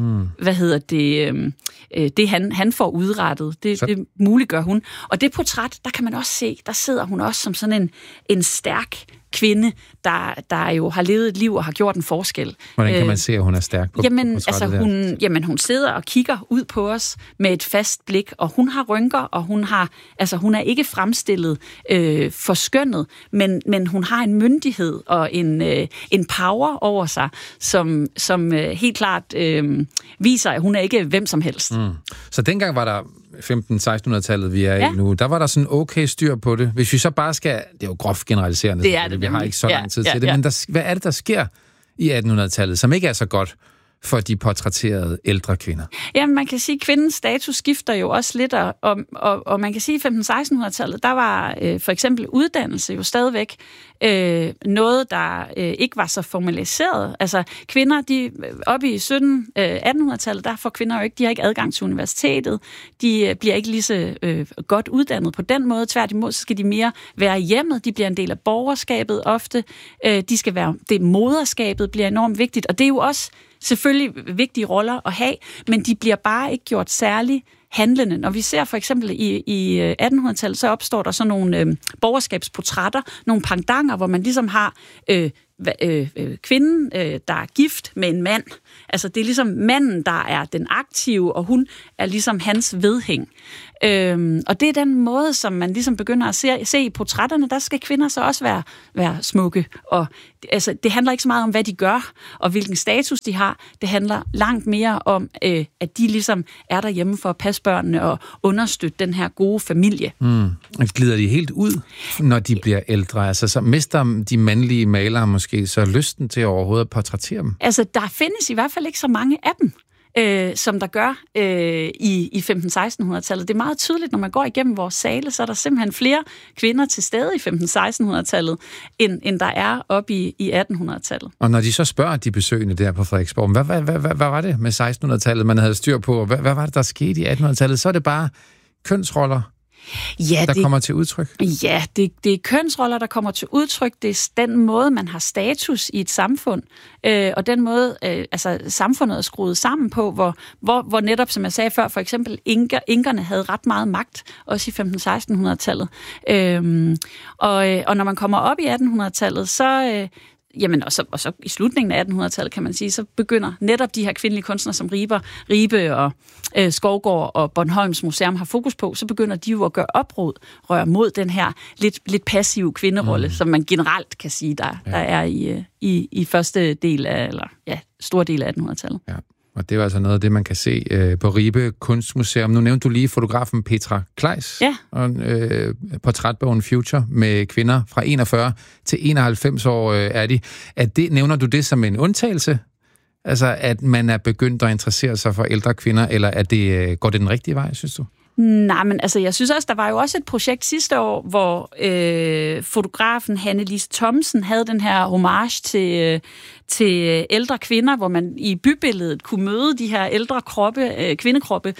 det han får udrettet. Det muliggør hun. Og det portræt, der kan man også se, der sidder hun også som sådan en stærk kvinde, der jo har levet et liv og har gjort en forskel. Hvordan kan man se, at hun er stærk på portrættet? Hun sidder og kigger ud på os med et fast blik, og hun har rynker, og hun er ikke fremstillet forskønnet, men hun har en myndighed og en power over sig, som helt klart viser, at hun er ikke hvem som helst. Så dengang var der 1500-1600-tallet, vi er i nu, der var der sådan okay styr på det. Hvis vi så bare skal, det er jo groft generaliserende, vi har ikke så lang tid til det, men hvad er det, der sker i 1800-tallet, som ikke er så godt for de portrætterede ældre kvinder? Jamen, man kan sige, at kvindens status skifter jo også lidt, og man kan sige, at i 1500-1600-tallet, der var for eksempel uddannelse jo stadigvæk noget, der ikke var så formaliseret. Altså, kvinder, de oppe i 1700-1800-tallet, der får kvinder jo ikke, de har ikke adgang til universitetet, de bliver ikke lige så godt uddannet på den måde. Tværtimod, så skal de mere være i hjemmet, de bliver en del af borgerskabet ofte, de skal være, det moderskabet bliver enormt vigtigt, og det er jo også selvfølgelig vigtige roller at have, men de bliver bare ikke gjort særlig handlende. Når vi ser for eksempel i 1800-tallet, så opstår der sådan nogle borgerskabsportrætter, nogle pendanter, hvor man ligesom har kvinden, der er gift med en mand. Altså det er ligesom manden, der er den aktive, og hun er ligesom hans vedhæng. Og det er den måde, som man ligesom begynder at se i portrætterne. Der skal kvinder så også være smukke. Og altså, det handler ikke så meget om, hvad de gør, og hvilken status de har. Det handler langt mere om, at de ligesom er derhjemme for at passe børnene og understøtte den her gode familie. Glider de helt ud, når de bliver ældre? Altså, så mister de mandlige malere måske så lysten til overhovedet at portrættere dem? Altså, der findes i hvert fald ikke så mange af dem, som der gør i 1500-1600-tallet. Det er meget tydeligt, når man går igennem vores sale, så er der simpelthen flere kvinder til stede i 1500-1600-tallet, end der er oppe i 1800-tallet. Og når de så spørger de besøgende der på Frederiksborg, hvad var det med 1600-tallet, man havde styr på? Hvad var det, der skete i 1800-tallet? Så er det bare kønsroller, der kommer til udtryk? Ja, det er kønsroller, der kommer til udtryk. Det er den måde, man har status i et samfund, og den måde, samfundet er skruet sammen på, hvor netop, som jeg sagde før, for eksempel inkerne havde ret meget magt, også i 1500-1600-tallet. Og når man kommer op i 1800-tallet, så... og så i slutningen af 1800-tallet, kan man sige, så begynder netop de her kvindelige kunstnere, som Ribe og Skovgård og Bornholms Museum har fokus på, så begynder de jo at gøre oprør mod den her lidt passive kvinderolle, som man generelt kan sige, der er i første del af, stor del af 1800-tallet. Ja. Og det er altså noget af det, man kan se på Ribe Kunstmuseum. Nu nævnte du lige fotografen Petra Kleis, og portrætbogen Future med kvinder fra 41 til 91 år er de. Nævner du det som en undtagelse? Altså, at man er begyndt at interessere sig for ældre kvinder, eller går det den rigtige vej, synes du? Nej, men altså, jeg synes også, der var jo også et projekt sidste år, hvor fotografen Hanne-Lise Thomsen havde den her homage til ældre kvinder, hvor man i bybilledet kunne møde de her ældre kvindekroppe.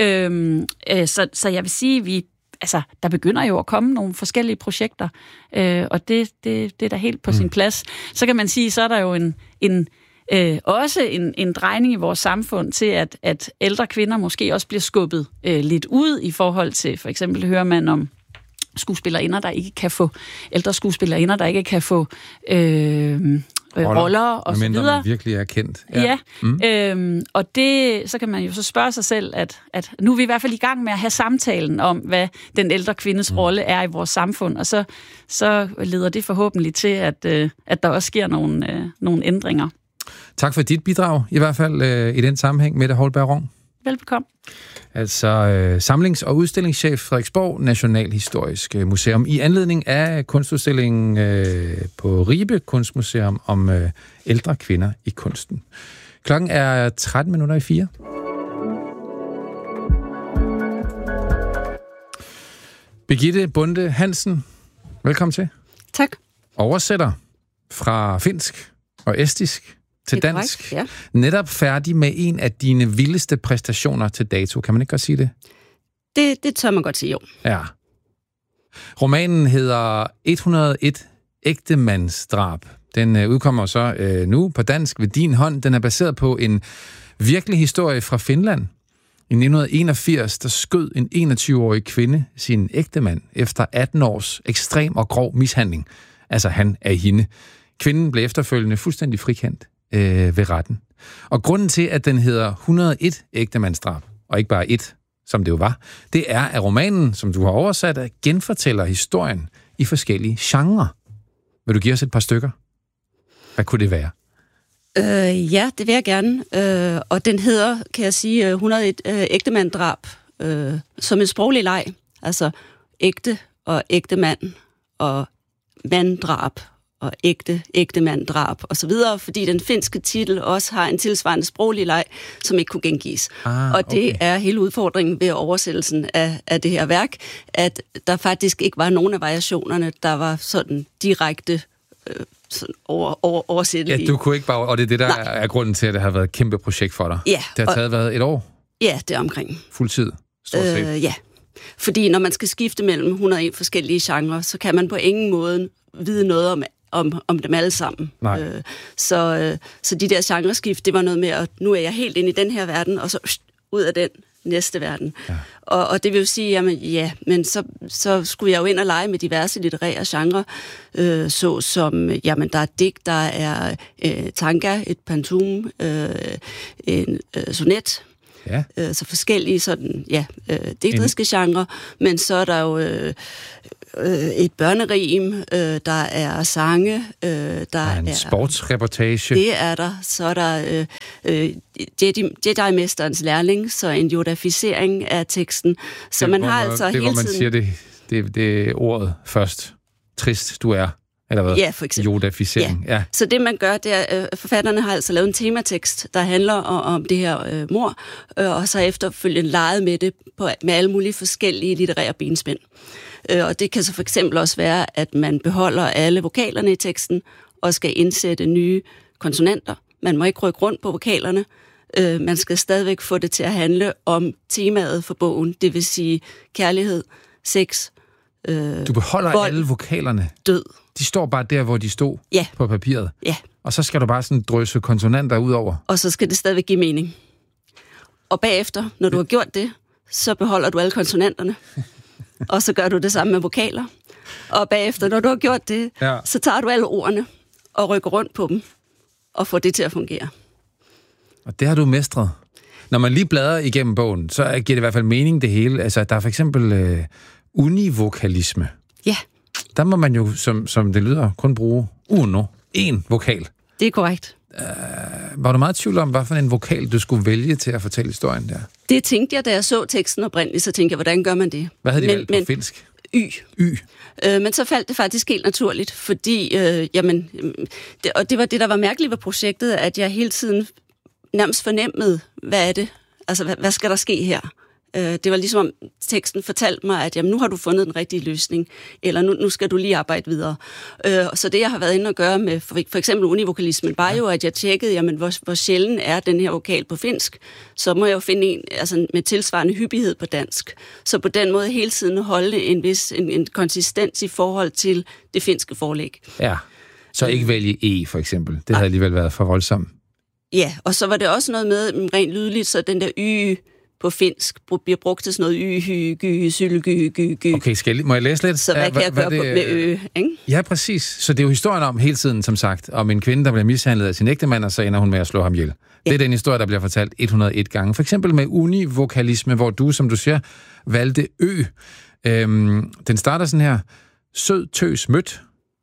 Så jeg vil sige, der begynder jo at komme nogle forskellige projekter, og det er da helt på sin plads. Så kan man sige, så er der jo også en drejning i vores samfund til, at ældre kvinder måske også bliver skubbet lidt ud i forhold til, for eksempel hører man om skuespillerinder, der ikke kan få, ældre skuespillerinder, der ikke kan få roller og så videre. Man virkelig er kendt. Ja. Og det, så kan man jo så spørge sig selv, at nu er vi i hvert fald i gang med at have samtalen om, hvad den ældre kvindes rolle er i vores samfund, og så leder det forhåbentlig til, at der også sker nogle ændringer. Tak for dit bidrag, i hvert fald i den sammenhæng, Mette Holberg Rung. Velbekomme. Altså samlings- og udstillingschef Frederiksborg Nationalhistorisk Museum i anledning af kunstudstillingen på Ribe Kunstmuseum om ældre kvinder i kunsten. Klokken er 4:13. Birgitte Bonde Hansen, velkommen til. Tak. Oversætter fra finsk og estisk til dansk. Ja. Netop færdig med en af dine vildeste præstationer til dato. Kan man ikke godt sige det? Det tør man godt sige, jo. Ja. Romanen hedder 101 ægtemandsdrab. Den udkommer så nu på dansk ved din hånd. Den er baseret på en virkelig historie fra Finland. I 1981, der skød en 21-årig kvinde sin ægtemand efter 18 års ekstrem og grov mishandling. Altså han af hende. Kvinden blev efterfølgende fuldstændig frikendt ved retten. Og grunden til, at den hedder 101 ægtemandsdrab, og ikke bare et, som det jo var, det er, at romanen, som du har oversat, genfortæller historien i forskellige genrer. Vil du give os et par stykker? Hvad kunne det være? Ja, det vil jeg gerne. Og den hedder, kan jeg sige, 101 ægtemandsdrab som en sproglig leg. Altså ægte og ægtemand og manddrab og ægte manddrab og så videre, fordi den finske titel også har en tilsvarende sproglig leg, som ikke kunne gengives. Og det er hele udfordringen ved oversættelsen af det her værk, at der faktisk ikke var nogen af variationerne, der var sådan direkte oversættelige. Ja, du kunne ikke bare... Og det er det, der er grunden til, at det har været et kæmpe projekt for dig. Ja. Det har taget været et år? Ja, det er omkring. Fuldtid, stort set? Ja. Fordi når man skal skifte mellem 101 forskellige genrer, så kan man på ingen måde vide noget om dem alle sammen. Så de der genreskift, det var noget med, at nu er jeg helt inde i den her verden, og så ud af den næste verden. Ja. Og det vil jo sige, jamen men så skulle jeg jo ind og lege med diverse litterære genrer, såsom, jamen der er digt, der er tanka, et pantum, en sonet, så forskellige sådan, digteriske genrer, men så er der jo et børnerim, der er sange, der er en sportsreportage. Det er der. Så er der Jedi-mesterens lærling, så en jodaficering af teksten. Så man har altså hele tiden... Det, hvor man siger det er ordet først. Trist du er. Eller hvad? Ja, for eksempel. Jodaficering. Ja. Så det, man gør, det er, forfatterne har altså lavet en tematekst, der handler om det her mord, og så efterfølgende leget med det med alle mulige forskellige litterære benspænd. Og det kan så for eksempel også være, at man beholder alle vokalerne i teksten og skal indsætte nye konsonanter. Man må ikke rykke rundt på vokalerne. Man skal stadigvæk få det til at handle om temaet for bogen, det vil sige kærlighed, sex, du beholder vold, alle vokalerne? Død. De står bare der, hvor de stod på papiret? Ja. Og så skal du bare sådan drøse konsonanter ud over? Og så skal det stadigvæk give mening. Og bagefter, når du har gjort det, så beholder du alle konsonanterne. Og så gør du det samme med vokaler. Og bagefter, når du har gjort det, så tager du alle ordene og rykker rundt på dem og får det til at fungere. Og det har du mestret. Når man lige bladrer igennem bogen, så giver det i hvert fald mening det hele. Altså, der er for eksempel univokalisme. Ja. Der må man jo, som det lyder, kun bruge én vokal. Det er korrekt. Var du meget i tvivl om, hvad for en vokal du skulle vælge til at fortælle historien der? Det tænkte jeg, da jeg så teksten oprindeligt, så tænkte jeg, hvordan gør man det? Hvad havde de valgt på finsk? Y. Men så faldt det faktisk helt naturligt, fordi, det var det, der var mærkeligt ved projektet, at jeg hele tiden nærmest fornemmede, hvad er det? Altså, hvad skal der ske her? Det var ligesom om teksten fortalte mig, at jamen, nu har du fundet den rigtige løsning, eller nu skal du lige arbejde videre. Så det, jeg har været inde og gøre med for eksempel univokalismen, var jo, at jeg tjekkede, jamen, hvor sjælden er den her vokal på finsk. Så må jeg jo finde en med tilsvarende hyppighed på dansk. Så på den måde hele tiden holde en konsistens i forhold til det finske forlæg. Ja, så ikke vælge E for eksempel. Det havde alligevel været for voldsomt. Ja, og så var det også noget med rent lydligt, så den der Y på finsk bliver brugt til sådan noget y-hy, syl-gy. Okay, må jeg læse lidt? Så hvad kan jeg gøre med ikke? Ja, præcis. Så det er jo historien om hele tiden, som sagt, om en kvinde, der bliver mishandlet af sin ægtemand, og så ender hun med at slå ham ihjel. Ja. Det er den historie, der bliver fortalt 101 gange. For eksempel med univokalisme, hvor du, som du siger, valgte ø. Den starter sådan her. Sød tøs mødt.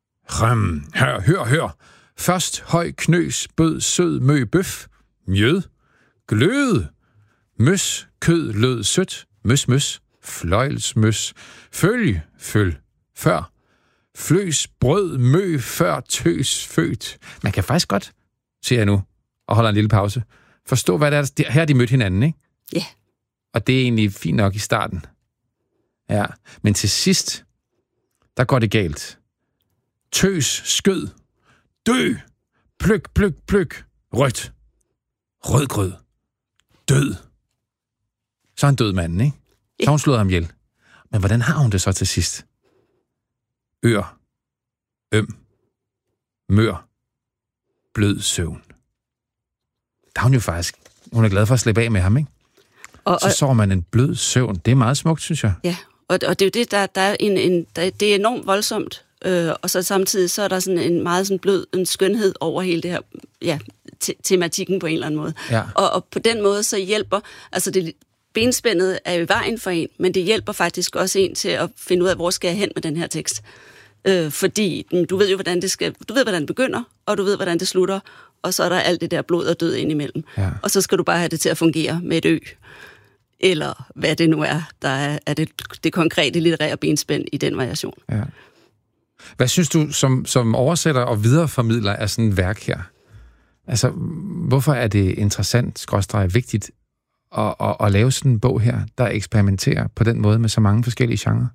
Hør. Først høj knøs, bød sød mø bøf. Mjød. Glød. Møs, kød, lød, sødt, møs, fløjlsmøs, følg, før, fløs, brød, mø, før, tøs, født. Man kan faktisk godt, siger jeg nu, og holder en lille pause, forstå, hvad det er. Her har de mødt hinanden, ikke? Ja. Yeah. Og det er egentlig fint nok i starten. Ja, men til sidst, der går det galt. Tøs, skød, dø, pløk, rødt, rødgrød, død. Så er han død manden, ikke? Så hun slået ham ihjel. Men hvordan har hun det så til sidst? Ør. Mør. Blød søvn. Der er hun jo faktisk... Hun er glad for at slippe af med ham, ikke? Så sover man en blød søvn. Det er meget smukt, synes jeg. Ja, og det er jo det, der er det er enormt voldsomt. Og så samtidig så er der sådan en meget sådan blød en skønhed over hele det her tematikken på en eller anden måde. Ja. Og på den måde så hjælper... Altså benspændet er jo i vejen for en, men det hjælper faktisk også en til at finde ud af, hvor skal jeg hen med den her tekst. Fordi du ved jo, hvordan det begynder, og du ved, hvordan det slutter, og så er der alt det der blod og død indimellem. Ja. Og så skal du bare have det til at fungere med et ø. Eller hvad det nu er, der er det konkrete litterære benspænd i den variation. Ja. Hvad synes du som oversætter og videreformidler af sådan et værk her? Altså, hvorfor er det interessant, vigtigt at lave sådan en bog her, der eksperimenterer på den måde med så mange forskellige genrer?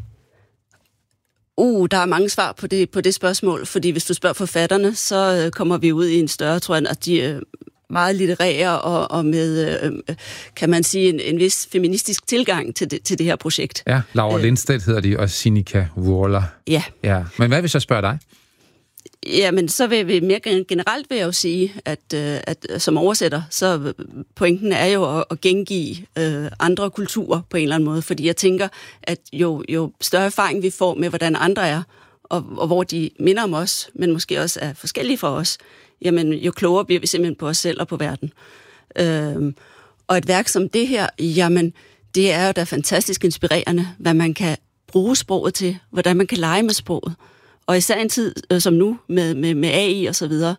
Der er mange svar på det spørgsmål, fordi hvis du spørger forfatterne, så kommer vi ud i en større, tror jeg, at de er meget litterære og med, kan man sige, en vis feministisk tilgang til det her projekt. Ja, Laura Lindstedt hedder de, og Sinikka Wuorla. Ja. Men hvad vil så spørge dig? Jamen, så vil mere generelt vil jeg jo sige, at som oversætter, så pointen er jo at gengive andre kulturer på en eller anden måde, fordi jeg tænker, at jo større erfaring vi får med, hvordan andre er, og hvor de minder om os, men måske også er forskellige fra os, jamen jo klogere bliver vi simpelthen på os selv og på verden. Og et værk som det her, jamen det er jo da fantastisk inspirerende, hvad man kan bruge sproget til, hvordan man kan lege med sproget. Og især en tid som nu, med AI og så videre,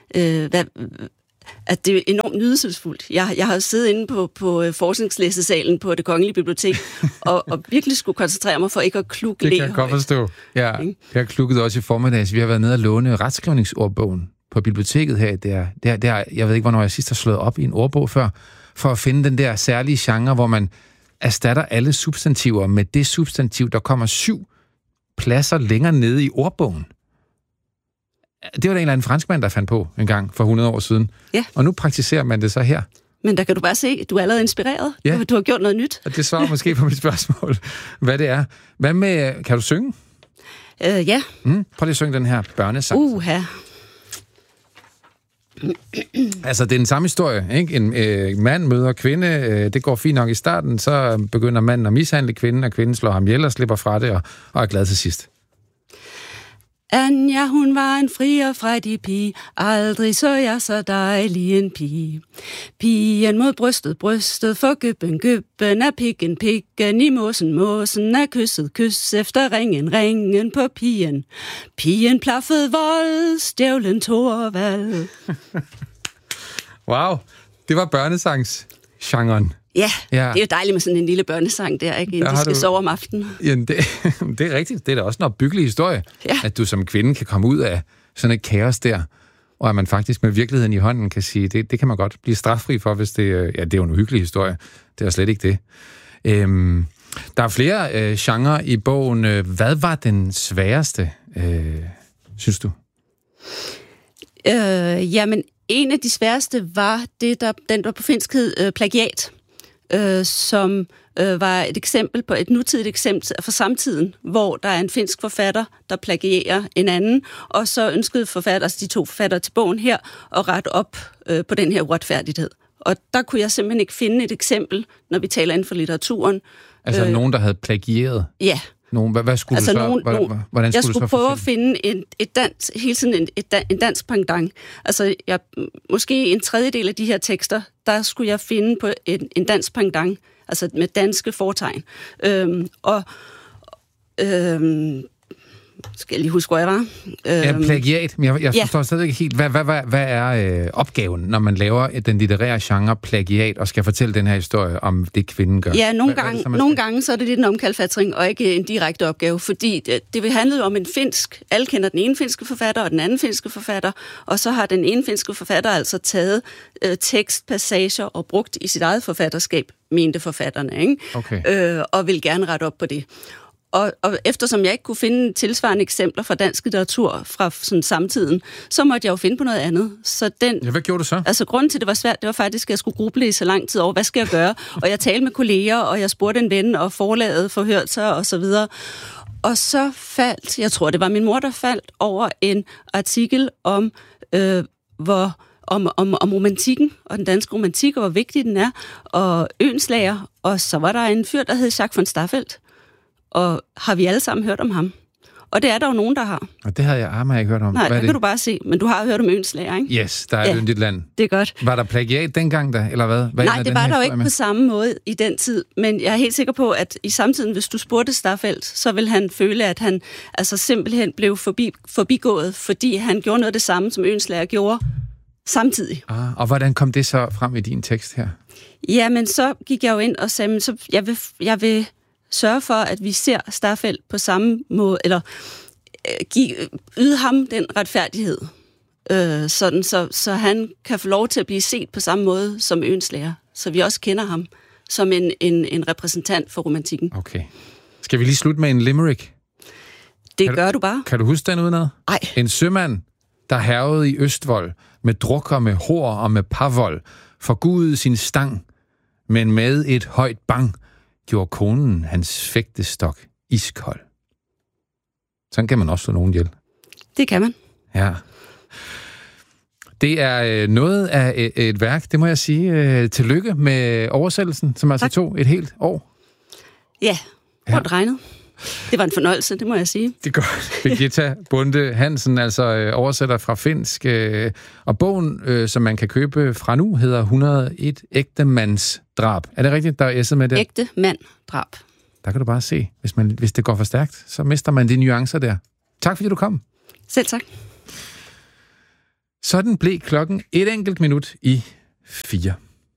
at det er enormt nydelsesfuldt. Jeg har siddet inde på forskningslæsesalen på Det Kongelige Bibliotek, og virkelig skulle koncentrere mig for ikke at klukke. Det kan jeg godt forstå. Ja, jeg har klukket også i formiddags. Vi har været nede og låne retskrivningsordbogen på biblioteket her. Jeg ved ikke, hvornår jeg sidst har slået op i en ordbog før, for at finde den der særlige genre, hvor man erstatter alle substantiver med det substantiv, der kommer 7 pladser længere nede i ordbogen. Det var der en eller anden franskmand, der fandt på en gang for 100 år siden. Ja. Og nu praktiserer man det så her. Men der kan du bare se, du er allerede inspireret. Ja. Du har gjort noget nyt. Og det svarer måske på mit spørgsmål, hvad det er. Hvad med, kan du synge? Ja. Prøv lige at synge den her børnesang. Altså, det er den samme historie, ikke? En mand møder kvinde, det går fint nok i starten, så begynder manden at mishandle kvinden, og kvinden slår ham ihjel og slipper fra det, og er glad til sidst. Anja, hun var en fri og frejdig pige, aldrig så jeg så dejlig en pige. Pigen mod brystet, for gybben er pikken, i måsen er kys efter ringen på pigen. Pigen plaffede vold, stjævlen Torvald. Wow, det var børnesangsgenren. Ja, det er jo dejligt med sådan en lille børnesang der, ikke? Inden de skal sove om aftenen. Ja, det er rigtigt. Det er da også en opbyggelig historie, at du som kvinde kan komme ud af sådan et kaos der, og at man faktisk med virkeligheden i hånden kan sige, det kan man godt blive straffri for, hvis det... Ja, det er jo en uhyggelig historie. Det er slet ikke det. Der er flere genrer i bogen. Hvad var den sværeste, synes du? Jamen, en af de sværeste var den der på finsk hed plagiat. Som var et eksempel på et nutidigt eksempel fra samtiden, hvor der er en finsk forfatter, der plagierer en anden, og så ønskede de 2 forfattere til bogen her at rette op på den her uretfærdighed. Og der kunne jeg simpelthen ikke finde et eksempel, når vi taler inden for litteraturen. Altså nogen, der havde plagieret? Ja. Hvad skulle du så? Hvordan jeg skulle prøve at finde en dansk pendant. Altså, måske en tredjedel af de her tekster, der skulle jeg finde på en dansk pendant, altså med danske fortegn. Skal jeg lige huske, hvor jeg var? Plagiat. Men jeg forstår stadig ikke helt, hvad er opgaven, når man laver den litterære genre plagiat, og skal fortælle den her historie om det, kvinden gør? Ja, nogle gange så er det lidt en omkalfatring, og ikke en direkte opgave, fordi det handlede om en finsk. Alle kender den ene finske forfatter og den anden finske forfatter, og så har den ene finske forfatter altså taget tekstpassager og brugt i sit eget forfatterskab, mente forfatterne, ikke? Okay. Og vil gerne rette op på det. Og eftersom jeg ikke kunne finde tilsvarende eksempler fra dansk litteratur fra sådan samtiden, så måtte jeg jo finde på noget andet. Så hvad gjorde du så? Altså, grunden til, det var svært, det var faktisk, at jeg skulle gruble i så lang tid over, hvad skal jeg gøre? Og jeg talte med kolleger, og jeg spurgte en ven, og forlaget forhørte sig, og så videre. Og så faldt, jeg tror, det var min mor, der faldt over en artikel om romantikken, og den danske romantik, og hvor vigtig den er, og Øenslager, og så var der en fyr, der hed Jacques von Staffeldt. Og har vi alle sammen hørt om ham? Og det er der jo nogen, der har. Og det havde jeg ikke hørt om. Nej, det kan du bare se. Men du har hørt om Øenslager, ikke? Yes, der er et yndigt land. Det er godt. Var der plagiat dengang da, eller hvad? Nej, det var der jo ikke på samme måde i den tid. Men jeg er helt sikker på, at i samtiden, hvis du spurgte Staffeldt, så ville han føle, at han altså simpelthen blev forbigået, fordi han gjorde noget af det samme, som Øenslager gjorde samtidig. Og hvordan kom det så frem i din tekst her? Jamen, så gik jeg jo ind og sagde, så jeg vil sørge for, at vi ser Staffeldt på samme måde, eller yde ham den retfærdighed, sådan så han kan få lov til at blive set på samme måde som øens lærer, så vi også kender ham som en repræsentant for romantikken. Okay. Skal vi lige slutte med en limerick? Gør du bare. Kan du huske den udenad? Nej. En sømand, der hærgede i Østvold, med drukker, med hår og med parvold, forgudede sin stang, men med et højt bang gjorde konen hans fægtestok iskold. Sådan kan man også slå nogen ihjel. Det kan man. Ja. Det er noget af et værk, det må jeg sige. Tillykke med oversættelsen, som altså tog et helt år. Ja, hårdt regnet. Det var en fornøjelse, det må jeg sige. Det går. Birgitta Bonde Hansen, altså oversætter fra finsk. Og bogen, som man kan købe fra nu, hedder 101 ægtemandsdrab. Er det rigtigt, der er S'et med det? Ægtemanddrab. Der kan du bare se. Hvis det går for stærkt, så mister man de nuancer der. Tak fordi du kom. Selv tak. Sådan blev klokken 1 enkelt minut i 4.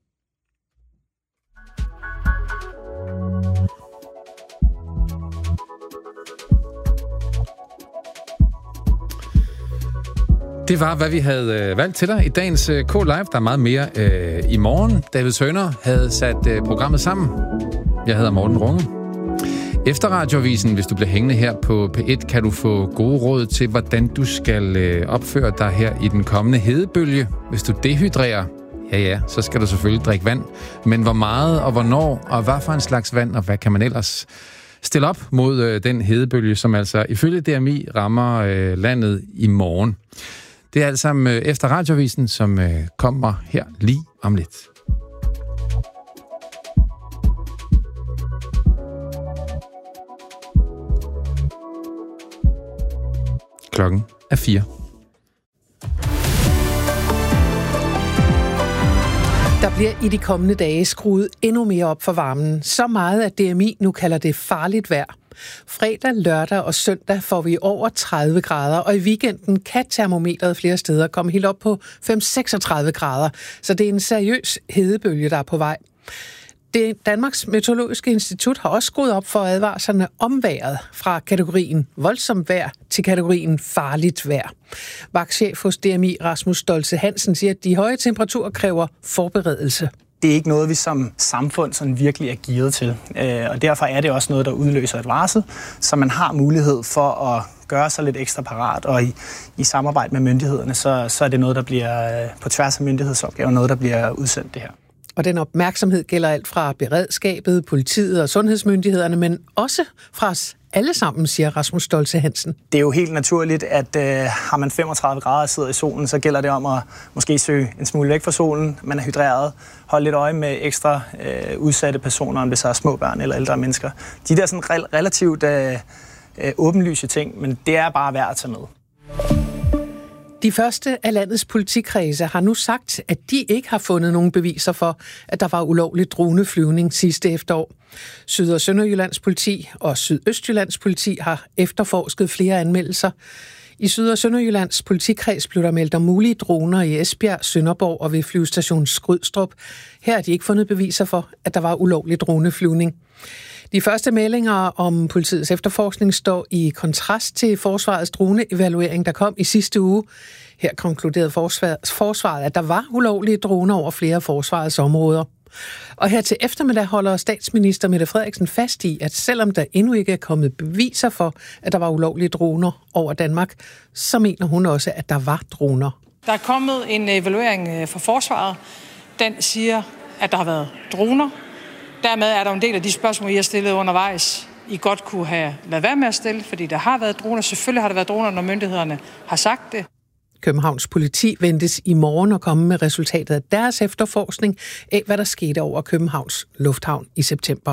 Det var, hvad vi havde valgt til dig i dagens K-Live. Der er meget mere i morgen. David Søner havde sat programmet sammen. Jeg hedder Morten Runge. Efter Radioavisen, hvis du bliver hængende her på P1, kan du få gode råd til, hvordan du skal opføre dig her i den kommende hedebølge. Hvis du dehydrerer, ja, så skal du selvfølgelig drikke vand. Men hvor meget og hvornår, og hvad for en slags vand, og hvad kan man ellers stille op mod den hedebølge, som altså ifølge DMI rammer landet i morgen. Det er alt sammen efter Radioavisen, som kommer her lige om lidt. Klokken er 4. Der bliver i de kommende dage skruet endnu mere op for varmen. Så meget, at DMI nu kalder det farligt vejr. Fredag, lørdag og søndag får vi over 30 grader, og i weekenden kan termometret flere steder komme helt op på 5-36 grader. Så det er en seriøs hedebølge, der er på vej. Danmarks Meteorologiske Institut har også skruet op for advarslerne om vejret fra kategorien voldsomt vejr til kategorien farligt vejr. Vagtchef hos DMI Rasmus Stoltze Hansen siger, at de høje temperaturer kræver forberedelse. Det er ikke noget, vi som samfund sådan virkelig er gearet til, og derfor er det også noget, der udløser et varsel, så man har mulighed for at gøre sig lidt ekstra parat, og i samarbejde med myndighederne, så er det noget, der bliver på tværs af myndighedsopgaver, noget, der bliver udsendt det her. Og den opmærksomhed gælder alt fra beredskabet, politiet og sundhedsmyndighederne, men også fra os alle sammen, siger Rasmus Stoltze Hansen. Det er jo helt naturligt, at har man 35 grader og sidder i solen, så gælder det om at måske søge en smule væk fra solen. Man er hydreret. Hold lidt øje med ekstra udsatte personer, om det så er små børn eller ældre mennesker. De der sådan relativt åbenlyse ting, men det er bare værd at tage med. De første af landets politikredse har nu sagt, at de ikke har fundet nogen beviser for, at der var ulovlig droneflyvning sidste efterår. Syd- og Sønderjyllands politi og Sydøstjyllands politi har efterforsket flere anmeldelser. I Syd- og Sønderjyllands politikreds blev der meldt om mulige droner i Esbjerg, Sønderborg og ved flyvestation Skrydstrup. Her har de ikke fundet beviser for, at der var ulovlig droneflyvning. De første meldinger om politiets efterforskning står i kontrast til forsvarets droneevaluering, der kom i sidste uge. Her konkluderede forsvaret, at der var ulovlige droner over flere af forsvarets områder. Og her til eftermiddag holder statsminister Mette Frederiksen fast i, at selvom der endnu ikke er kommet beviser for, at der var ulovlige droner over Danmark, så mener hun også, at der var droner. Der er kommet en evaluering fra forsvaret. Den siger, at der har været droner. Dermed er der en del af de spørgsmål, I har stillet undervejs, I godt kunne have ladet være med at stille, fordi der har været droner. Selvfølgelig har der været droner, når myndighederne har sagt det. Københavns politi ventes i morgen at komme med resultatet af deres efterforskning af, hvad der skete over Københavns Lufthavn i september.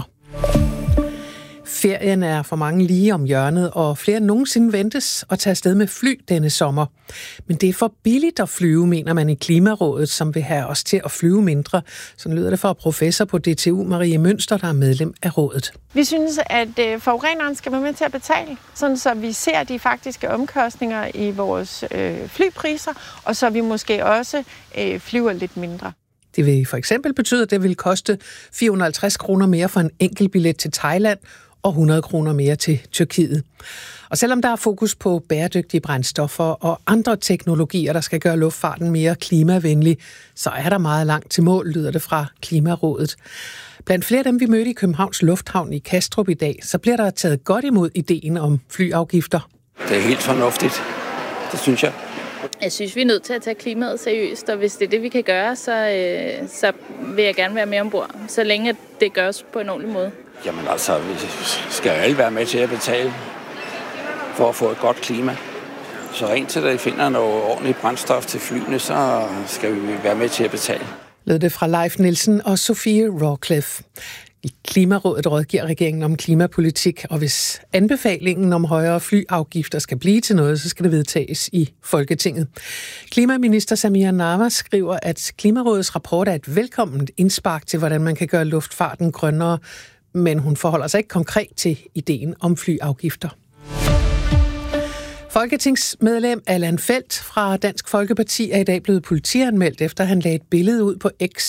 Ferien er for mange lige om hjørnet, og flere end nogensinde ventes at tage afsted med fly denne sommer. Men det er for billigt at flyve, mener man i Klimarådet, som vil have os til at flyve mindre. Sådan lyder det fra professor på DTU, Marie Mønster, der er medlem af rådet. Vi synes, at forureneren skal være med til at betale, sådan så vi ser de faktiske omkostninger i vores flypriser, og så vi måske også flyver lidt mindre. Det vil for eksempel betyde, at det vil koste 450 kroner mere for en enkelt billet til Thailand, og 100 kroner mere til Tyrkiet. Og selvom der er fokus på bæredygtige brændstoffer og andre teknologier, der skal gøre luftfarten mere klimavenlig, så er der meget langt til mål, lyder det fra Klimarådet. Blandt flere af dem, vi mødte i Københavns Lufthavn i Kastrup i dag, så bliver der taget godt imod ideen om flyafgifter. Det er helt fornuftigt. Det synes jeg. Jeg synes, vi er nødt til at tage klimaet seriøst, og hvis det er det, vi kan gøre, så vil jeg gerne være med ombord, så længe det gøres på en ordentlig måde. Jamen altså, vi skal jo alle være med til at betale for at få et godt klima. Så rent til, at I finder noget ordentligt brændstof til flyene, så skal vi være med til at betale. Lød det fra Leif Nielsen og Sofie Rawcliffe. Klimarådet rådgiver regeringen om klimapolitik, og hvis anbefalingen om højere flyafgifter skal blive til noget, så skal det vedtages i Folketinget. Klimaminister Samir Nawa skriver, at Klimarådets rapport er et velkomment indspark til, hvordan man kan gøre luftfarten grønnere, men hun forholder sig ikke konkret til ideen om flyafgifter. Folketingsmedlem Allan Feldt fra Dansk Folkeparti er i dag blevet politianmeldt, efter han lagde et billede ud på X